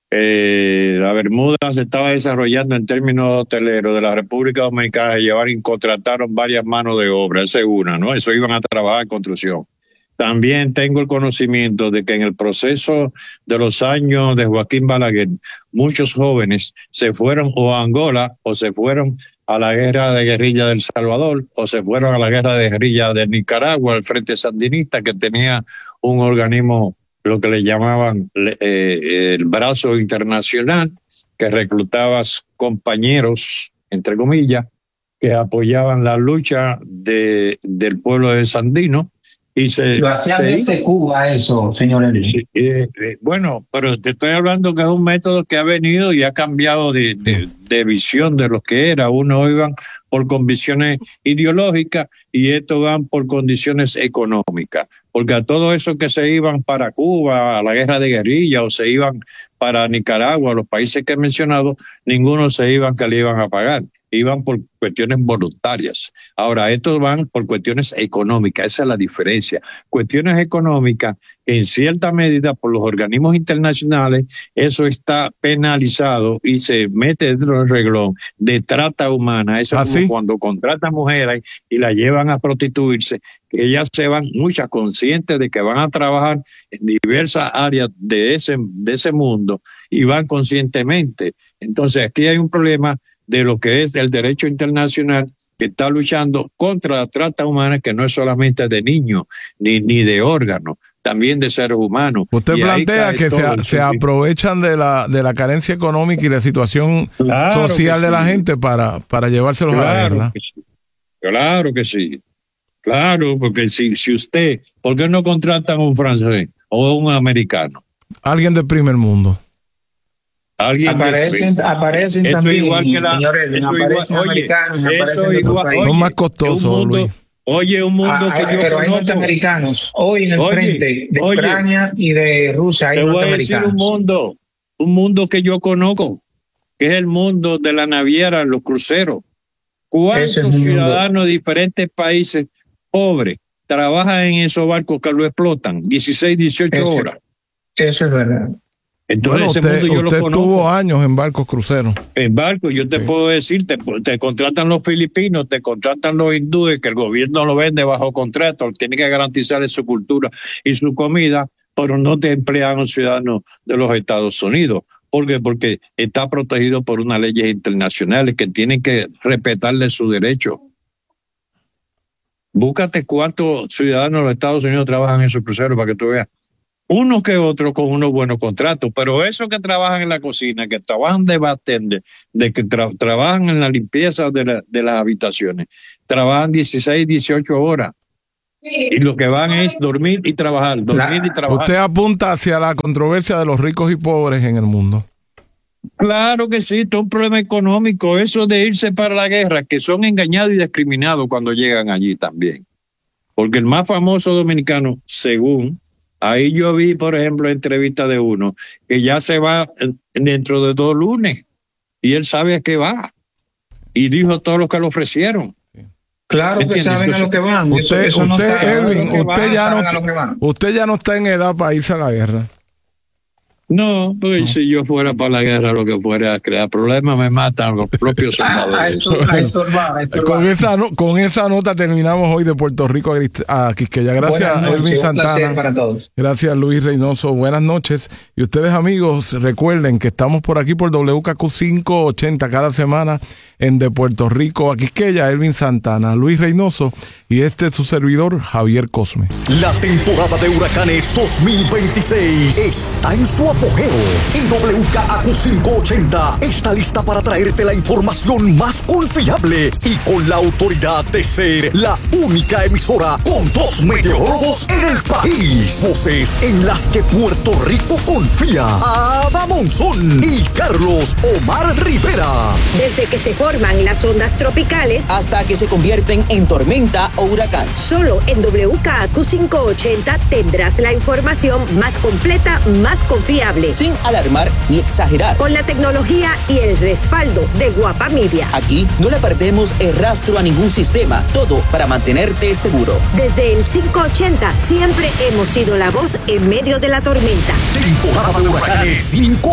Speaker 2: Bermuda se estaba desarrollando en términos hoteleros de la República Dominicana, llevaron y contrataron varias manos de obra, esa es una, ¿no? Eso iban a trabajar en construcción. También tengo el conocimiento de que en el proceso de los años de Joaquín Balaguer, muchos jóvenes se fueron o a Angola o se fueron a la guerra de guerrilla del Salvador o se fueron a la guerra de guerrilla de Nicaragua, el Frente Sandinista, que tenía un organismo, lo que le llamaban el brazo internacional, que reclutaba compañeros, entre comillas, que apoyaban la lucha del pueblo de Sandino. Y
Speaker 3: lo hacían desde Cuba eso, señor Eli.
Speaker 2: Bueno, pero te estoy hablando que es un método que ha venido y ha cambiado de visión de lo que era. Unos iban por convicciones ideológicas y estos van por condiciones económicas. Porque a todo eso que se iban para Cuba, a la guerra de guerrilla, o se iban para Nicaragua, los países que he mencionado, ninguno se iban que le iban a pagar. Iban por cuestiones voluntarias. Ahora, estos van por cuestiones económicas, esa es la diferencia. Cuestiones económicas, en cierta medida, por los organismos internacionales, eso está penalizado y se mete dentro del reglón de trata humana. Eso es como cuando contratan mujeres y las llevan a prostituirse, que ellas se van muchas conscientes de que van a trabajar en diversas áreas de ese mundo y van conscientemente. Entonces, aquí hay un problema de lo que es el derecho internacional que está luchando contra la trata humana, que no es solamente de niños ni de órganos, también de seres humanos.
Speaker 1: Usted plantea que se aprovechan de la carencia económica y la situación social de la gente para llevárselos a la guerra.
Speaker 2: Claro que sí. Claro, porque si usted, ¿por qué no contratan un francés o un americano?
Speaker 1: Alguien del primer mundo.
Speaker 3: Aparecen
Speaker 2: eso
Speaker 3: también,
Speaker 2: igual que
Speaker 3: señores,
Speaker 2: eso
Speaker 3: aparecen
Speaker 2: igual,
Speaker 3: americanos,
Speaker 2: eso
Speaker 3: aparecen
Speaker 2: igual,
Speaker 3: de
Speaker 1: son más costosos, Luis.
Speaker 2: Oye, un mundo que yo
Speaker 3: pero hay
Speaker 2: conozco.
Speaker 3: norteamericanos hoy en el frente de Ucrania y de Rusia. Hay
Speaker 2: te voy a decir un mundo que yo conozco, que es el mundo de la naviera, los cruceros. ¿Cuántos ciudadanos de diferentes países pobres trabajan en esos barcos que lo explotan 16, 18 horas?
Speaker 3: Eso es verdad.
Speaker 2: Entonces,
Speaker 1: bueno,
Speaker 2: ese mundo yo lo conozco.
Speaker 1: Tuvo años en barcos cruceros.
Speaker 2: En barcos, yo te puedo decir, te contratan los filipinos, te contratan los hindúes, que el gobierno lo vende bajo contrato, tiene que garantizarles su cultura y su comida, pero no te emplean un ciudadano de los Estados Unidos. ¿Por qué? Porque está protegido por unas leyes internacionales que tienen que respetarle su derecho. Búscate cuántos ciudadanos de los Estados Unidos trabajan en esos cruceros para que tú veas. Uno que otro con unos buenos contratos, pero esos que trabajan en la cocina, que trabajan de bartender, de que trabajan en la limpieza de las habitaciones, trabajan 16, 18 horas. Y lo que van es dormir y trabajar.
Speaker 1: Usted apunta hacia la controversia de los ricos y pobres en el mundo.
Speaker 2: Claro que sí, esto es un problema económico, eso de irse para la guerra, que son engañados y discriminados cuando llegan allí también. Porque el más famoso dominicano, según, ahí yo vi, por ejemplo, entrevista de uno, que ya se va dentro de 2 lunes, y él sabe a qué va, y dijo todo lo que le ofrecieron.
Speaker 3: Claro que saben a lo que van.
Speaker 1: Usted ya no está en edad para irse a la guerra.
Speaker 2: No, pues si yo fuera para la guerra, lo que fuera a crear problemas, me matan los propios soldados.
Speaker 1: Con esa nota terminamos hoy de Puerto Rico a Quisqueya. Gracias, Elvin Santana.
Speaker 3: Para todos.
Speaker 1: Gracias, Luis Reynoso. Buenas noches. Y ustedes, amigos, recuerden que estamos por aquí por WKQ 580 cada semana en De Puerto Rico a Quisqueya, Elvin Santana, Luis Reynoso y este es su servidor, Javier Cosme.
Speaker 4: La temporada de huracanes 2026 está en su apogeo y WKQ 580 está lista para traerte la información más confiable y con la autoridad de ser la única emisora con 2 meteorólogos en el país. Voces en las que Puerto Rico confía. Ada Monzón y Carlos Omar Rivera.
Speaker 6: Desde que se forman las ondas tropicales
Speaker 7: hasta que se convierten en tormenta o huracán.
Speaker 6: Solo en WKQ 580 tendrás la información más completa, más confiable.
Speaker 7: Sin alarmar ni exagerar.
Speaker 6: Con la tecnología y el respaldo de Guapa Media.
Speaker 7: Aquí no le perdemos el rastro a ningún sistema. Todo para mantenerte seguro.
Speaker 6: Desde el 580 siempre hemos sido la voz en medio de la tormenta.
Speaker 4: Temporada de huracanes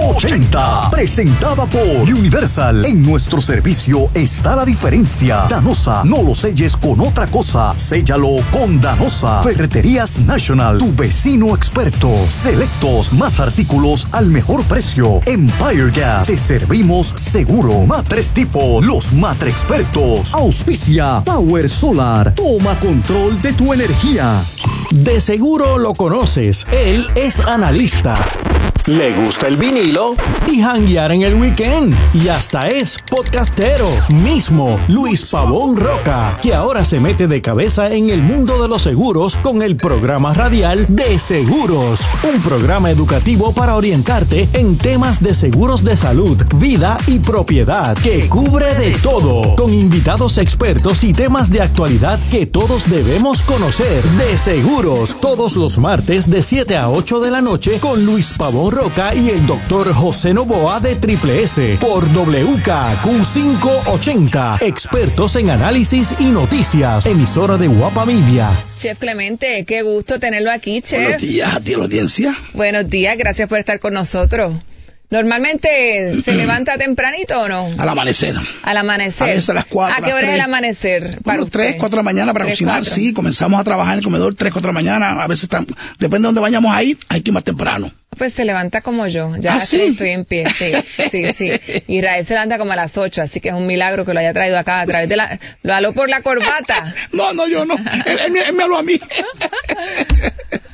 Speaker 4: 580. Presentada por Universal. En nuestro servicio está la diferencia. Danosa, no lo selles con otra cosa. Séllalo con Danosa. Ferreterías National, tu vecino experto. Selectos, más artículos al mejor precio. Empire Gas, te servimos seguro. Matres Tipo, los Matre Expertos. Auspicia Power Solar. Toma control de tu energía.
Speaker 5: De seguro lo conoces. Él es analista. Le gusta el vinilo y janguear en el weekend. Y hasta es podcastero. Mismo Luis Pavón Roca, que ahora se mete de cabeza en el mundo de los seguros con el programa radial De Seguros. Un programa educativo para orientarte en temas de seguros de salud, vida y propiedad, que cubre de todo. Con invitados expertos y temas de actualidad que todos debemos conocer. De Seguros, todos los martes de 7 a 8 de la noche con Luis Pavón Roca y el doctor José Novoa de Triple S por WKQ 580. Expertos en análisis y noticias. Emisora de Guapa Media.
Speaker 8: Chef Clemente, qué gusto tenerlo aquí, Chef.
Speaker 9: Buenos días a ti, a la audiencia.
Speaker 8: Buenos días, gracias por estar con nosotros. ¿Normalmente se levanta tempranito o no?
Speaker 9: Al amanecer.
Speaker 8: Al amanecer.
Speaker 9: A veces a las 4.
Speaker 8: ¿A qué hora es el amanecer?
Speaker 9: Bueno, 3, 4 de la mañana para cocinar. 4. Sí, comenzamos a trabajar en el comedor 3, 4 de la mañana. A veces, depende de dónde vayamos a ir, hay que ir más temprano.
Speaker 8: Pues se levanta como yo. Ya
Speaker 9: ¿sí?
Speaker 8: Estoy en pie. Sí. Israel se levanta como a las 8, así que es un milagro que lo haya traído acá a través de lo aló por la corbata.
Speaker 9: No, yo no. Él me habló a mí.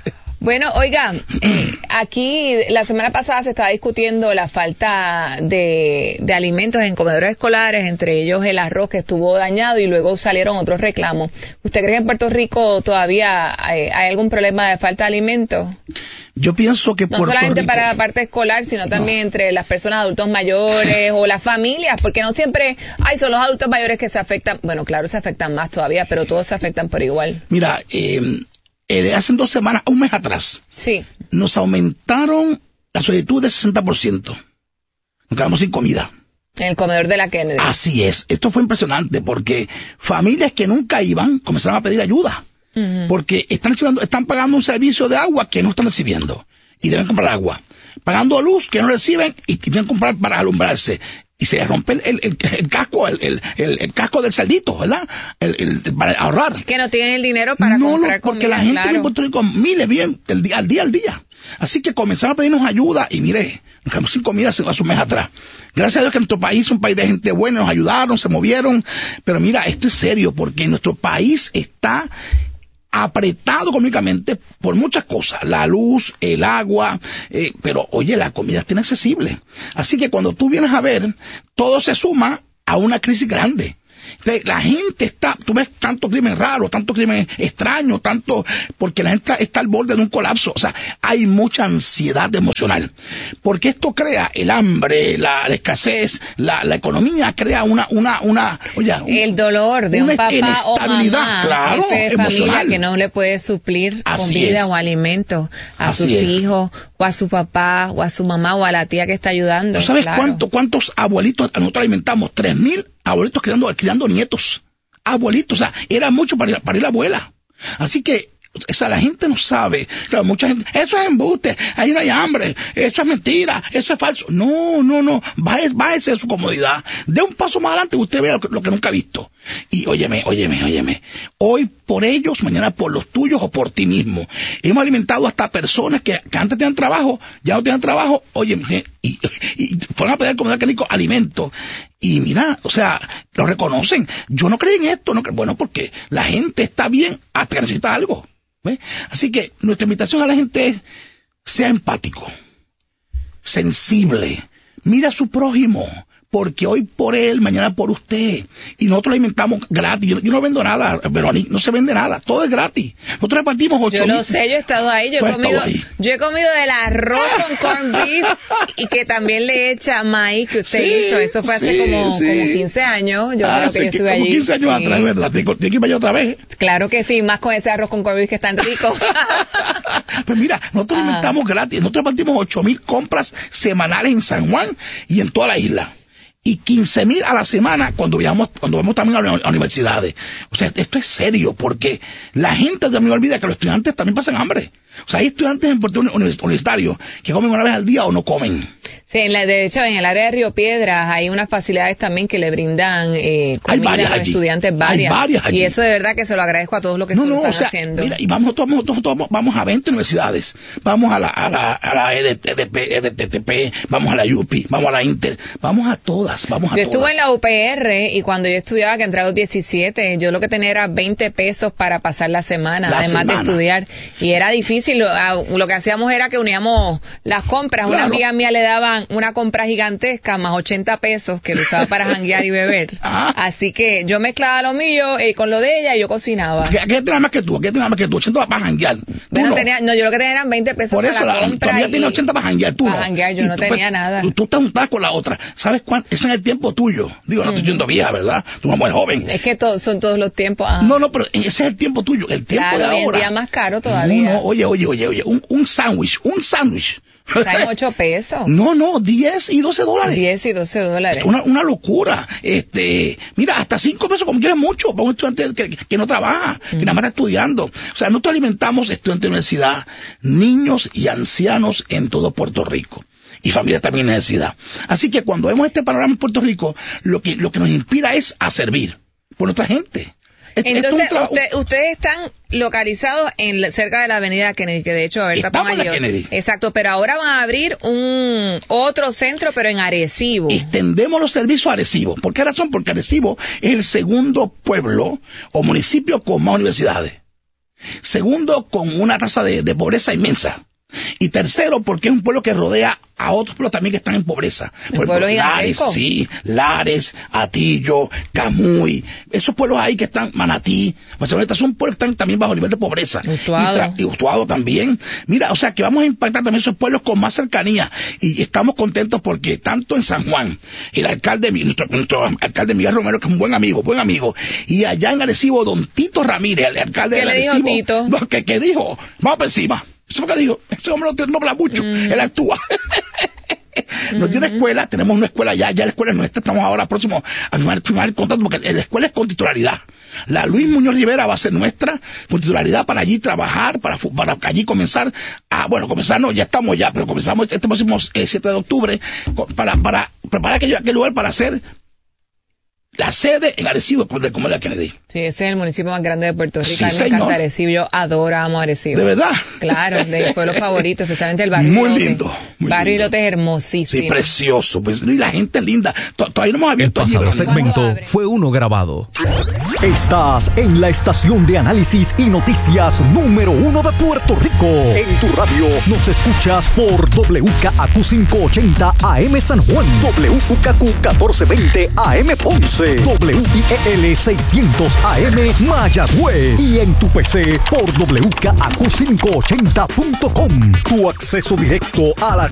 Speaker 8: Bueno, oiga, aquí la semana pasada se estaba discutiendo la falta de alimentos en comedores escolares, entre ellos el arroz que estuvo dañado y luego salieron otros reclamos. ¿Usted cree que en Puerto Rico todavía hay algún problema de falta de alimentos?
Speaker 9: Yo pienso que
Speaker 8: no solamente para la parte escolar, sino también entre las personas adultos mayores o las familias, porque no siempre son los adultos mayores que se afectan. Bueno, claro, se afectan más todavía, pero todos se afectan por igual.
Speaker 9: Mira, hace 2 semanas, un mes atrás,
Speaker 8: sí,
Speaker 9: nos aumentaron la solicitud de 60%. Nos quedamos sin comida.
Speaker 8: En el comedor de la Kennedy.
Speaker 9: Así es. Esto fue impresionante porque familias que nunca iban comenzaron a pedir ayuda. Porque están pagando un servicio de agua que no están recibiendo y deben comprar agua, pagando luz que no reciben y deben comprar para alumbrarse, y se les rompe el casco, el casco del cerdito, ¿verdad? Para ahorrar.
Speaker 8: Es que no tienen el dinero para comprar
Speaker 9: porque
Speaker 8: comida,
Speaker 9: la gente
Speaker 8: claro.
Speaker 9: en Puerto Rico miles viven al día. Así que comenzaron a pedirnos ayuda y mire, nos quedamos sin comida hace un mes atrás. Gracias a Dios que nuestro país es un país de gente buena, nos ayudaron, se movieron, pero mira, esto es serio porque nuestro país está apretado económicamente por muchas cosas, la luz, el agua, pero oye, la comida está inaccesible. Así que cuando tú vienes a ver, todo se suma a una crisis grande. Entonces, la gente tú ves tanto crimen raro, tanto crimen extraño, porque la gente está al borde de un colapso. O sea, hay mucha ansiedad emocional. Porque esto crea el hambre, la escasez, la economía crea
Speaker 8: el dolor de un papá o mamá,
Speaker 9: claro, emocional,
Speaker 8: que no le puede suplir comida o alimentos a sus hijos, o a su papá, o a su mamá, o a la tía que está ayudando.
Speaker 9: ¿Tú sabes cuántos abuelitos nosotros alimentamos? 3,000 abuelitos criando nietos. Abuelitos, o sea, era mucho para ir la abuela. Así que, o sea, la gente no sabe. Claro, mucha gente, eso es embuste, ahí no hay hambre, eso es mentira, eso es falso. No, bájese de su comodidad. De un paso más adelante usted vea lo que nunca ha visto. Y óyeme, hoy por ellos, mañana por los tuyos o por ti mismo. Hemos alimentado hasta personas que antes tenían trabajo, ya no tenían trabajo, óyeme, y fueron a pedir comida que alimento. Y mira, o sea, lo reconocen. Yo no creí en esto, bueno, porque la gente está bien hasta que necesita algo. ¿Ves? Así que nuestra invitación a la gente es, sea empático, sensible, mira a su prójimo, porque hoy por él, mañana por usted. Y nosotros alimentamos gratis. Yo no vendo nada, Verónica, no se vende nada, todo es gratis. Nosotros repartimos 8,000.
Speaker 8: Yo lo sé, yo he estado ahí, yo he comido el arroz con corned beef y que también le echa maíz que usted hizo. Eso fue hace como 15 años. Yo creo que yo estuve allí. 15
Speaker 9: años atrás, ¿verdad? ¿Tienes que ir para allá otra vez?
Speaker 8: Claro que sí, más con ese arroz con corned beef que es tan rico.
Speaker 9: Pues mira, nosotros alimentamos gratis. Nosotros repartimos 8,000 compras semanales en San Juan y en toda la isla. Y 15,000 a la semana cuando vamos también a las universidades. O sea, esto es serio, porque la gente también olvida que los estudiantes también pasan hambre. O sea, hay estudiantes en Puerto Universitario que comen una vez al día o no comen.
Speaker 8: Sí, de hecho, en el área de Río Piedras hay unas facilidades también que le brindan comida a los estudiantes, varias. Hay varias allí. Y eso de verdad que se lo agradezco a todos los que están haciendo. Mira, y
Speaker 9: vamos a 20 universidades. Vamos a la EDTP, vamos a la UPI, vamos a la Inter, vamos a todas,
Speaker 8: Yo estuve en la UPR y cuando yo estudiaba, que entré a los 17, yo lo que tenía era 20 pesos para pasar la semana, además de estudiar. Y era difícil. Lo que hacíamos era que uníamos las compras. Claro. Una amiga mía le daban una compra gigantesca más 80 pesos que lo usaba para janguear y beber. Así que yo mezclaba lo mío con lo de ella y yo cocinaba.
Speaker 9: ¿Qué tenía más que tú? 80 para janguear.
Speaker 8: Yo lo que tenía eran 20 pesos.
Speaker 9: Por eso
Speaker 8: para la compra.
Speaker 9: Tu amiga tenía 80 para janguear, tú
Speaker 8: para janguear, yo no tenía nada.
Speaker 9: Tú te juntabas con la otra. ¿Sabes cuánto? Eso es el tiempo tuyo. Digo, no estoy siendo vieja, ¿verdad? Tú eres muy joven.
Speaker 8: Es que son todos los tiempos.
Speaker 9: No, pero ese es el tiempo tuyo. El tiempo de ahora.
Speaker 8: Hoy en día más caro todavía.
Speaker 9: No, oye. Un sándwich.
Speaker 8: Está en 8 pesos.
Speaker 9: No, 10 y $12.
Speaker 8: 10 y $12.
Speaker 9: Es una locura. Mira, hasta 5 pesos como quieres mucho para un estudiante que no trabaja, que nada más está estudiando. O sea, nosotros alimentamos estudiantes de universidad, niños y ancianos en todo Puerto Rico. Y familias también en necesidad. Así que cuando vemos este panorama en Puerto Rico, lo que nos inspira es a servir por nuestra gente.
Speaker 8: Entonces, ustedes están localizados cerca de la avenida Kennedy, que de hecho ahorita
Speaker 9: estamos en la Kennedy.
Speaker 8: Exacto, pero ahora van a abrir otro centro, pero en Arecibo.
Speaker 9: Extendemos los servicios a Arecibo. ¿Por qué razón? Porque Arecibo es el segundo pueblo o municipio con más universidades. Segundo, con una tasa de pobreza inmensa. Y tercero, porque es un pueblo que rodea a otros pueblos también que están en pobreza.
Speaker 8: Por ejemplo,
Speaker 9: Lares, sí, Lares, Atillo, Camuy, esos pueblos ahí que están, Manatí, Barceloneta, son pueblos que están también bajo el nivel de pobreza. Y Utuado también. Mira, o sea que vamos a impactar también esos pueblos con más cercanía. Y estamos contentos porque tanto en San Juan, el alcalde, nuestro alcalde Miguel Romero, que es un buen amigo, y allá en Arecibo, don Tito Ramírez, el alcalde de Arecibo.
Speaker 8: ¿Qué le dijo Tito?
Speaker 9: ¿Qué dijo? Vamos para encima. Eso es lo que digo. Ese hombre no habla mucho. Él actúa. Nos dio una escuela, tenemos una escuela ya la escuela es nuestra, estamos ahora próximos a firmar el contrato, porque la escuela es con titularidad. La Luis Muñoz Rivera va a ser nuestra, con titularidad para allí trabajar, para allí comenzar ya estamos ya, pero comenzamos este próximo 7 de octubre, para preparar aquel lugar para hacer la sede en Arecibo del Comodoro Kennedy.
Speaker 8: Sí, ese es el municipio más grande de Puerto Rico.
Speaker 9: Sí,
Speaker 8: a mí me encanta Arecibo, yo amo Arecibo.
Speaker 9: ¿De verdad?
Speaker 8: Claro, de mis pueblos favoritos, especialmente el barrio
Speaker 9: Muy
Speaker 8: Ilote.
Speaker 9: lindo.
Speaker 8: Barrio Ilote es hermosísimo.
Speaker 9: Sí, precioso. Pues, y la gente es linda. Todavía no hemos abierto.
Speaker 10: El pasado segmento fue uno grabado.
Speaker 4: Estás en la estación de análisis y noticias número 1 de Puerto Rico. En tu radio nos escuchas por WKAQ 580 AM San Juan, WKQ 1420 AM Ponce, WIEL 600 AM Mayagüez y en tu PC por WKAQ580.com. Tu acceso directo a la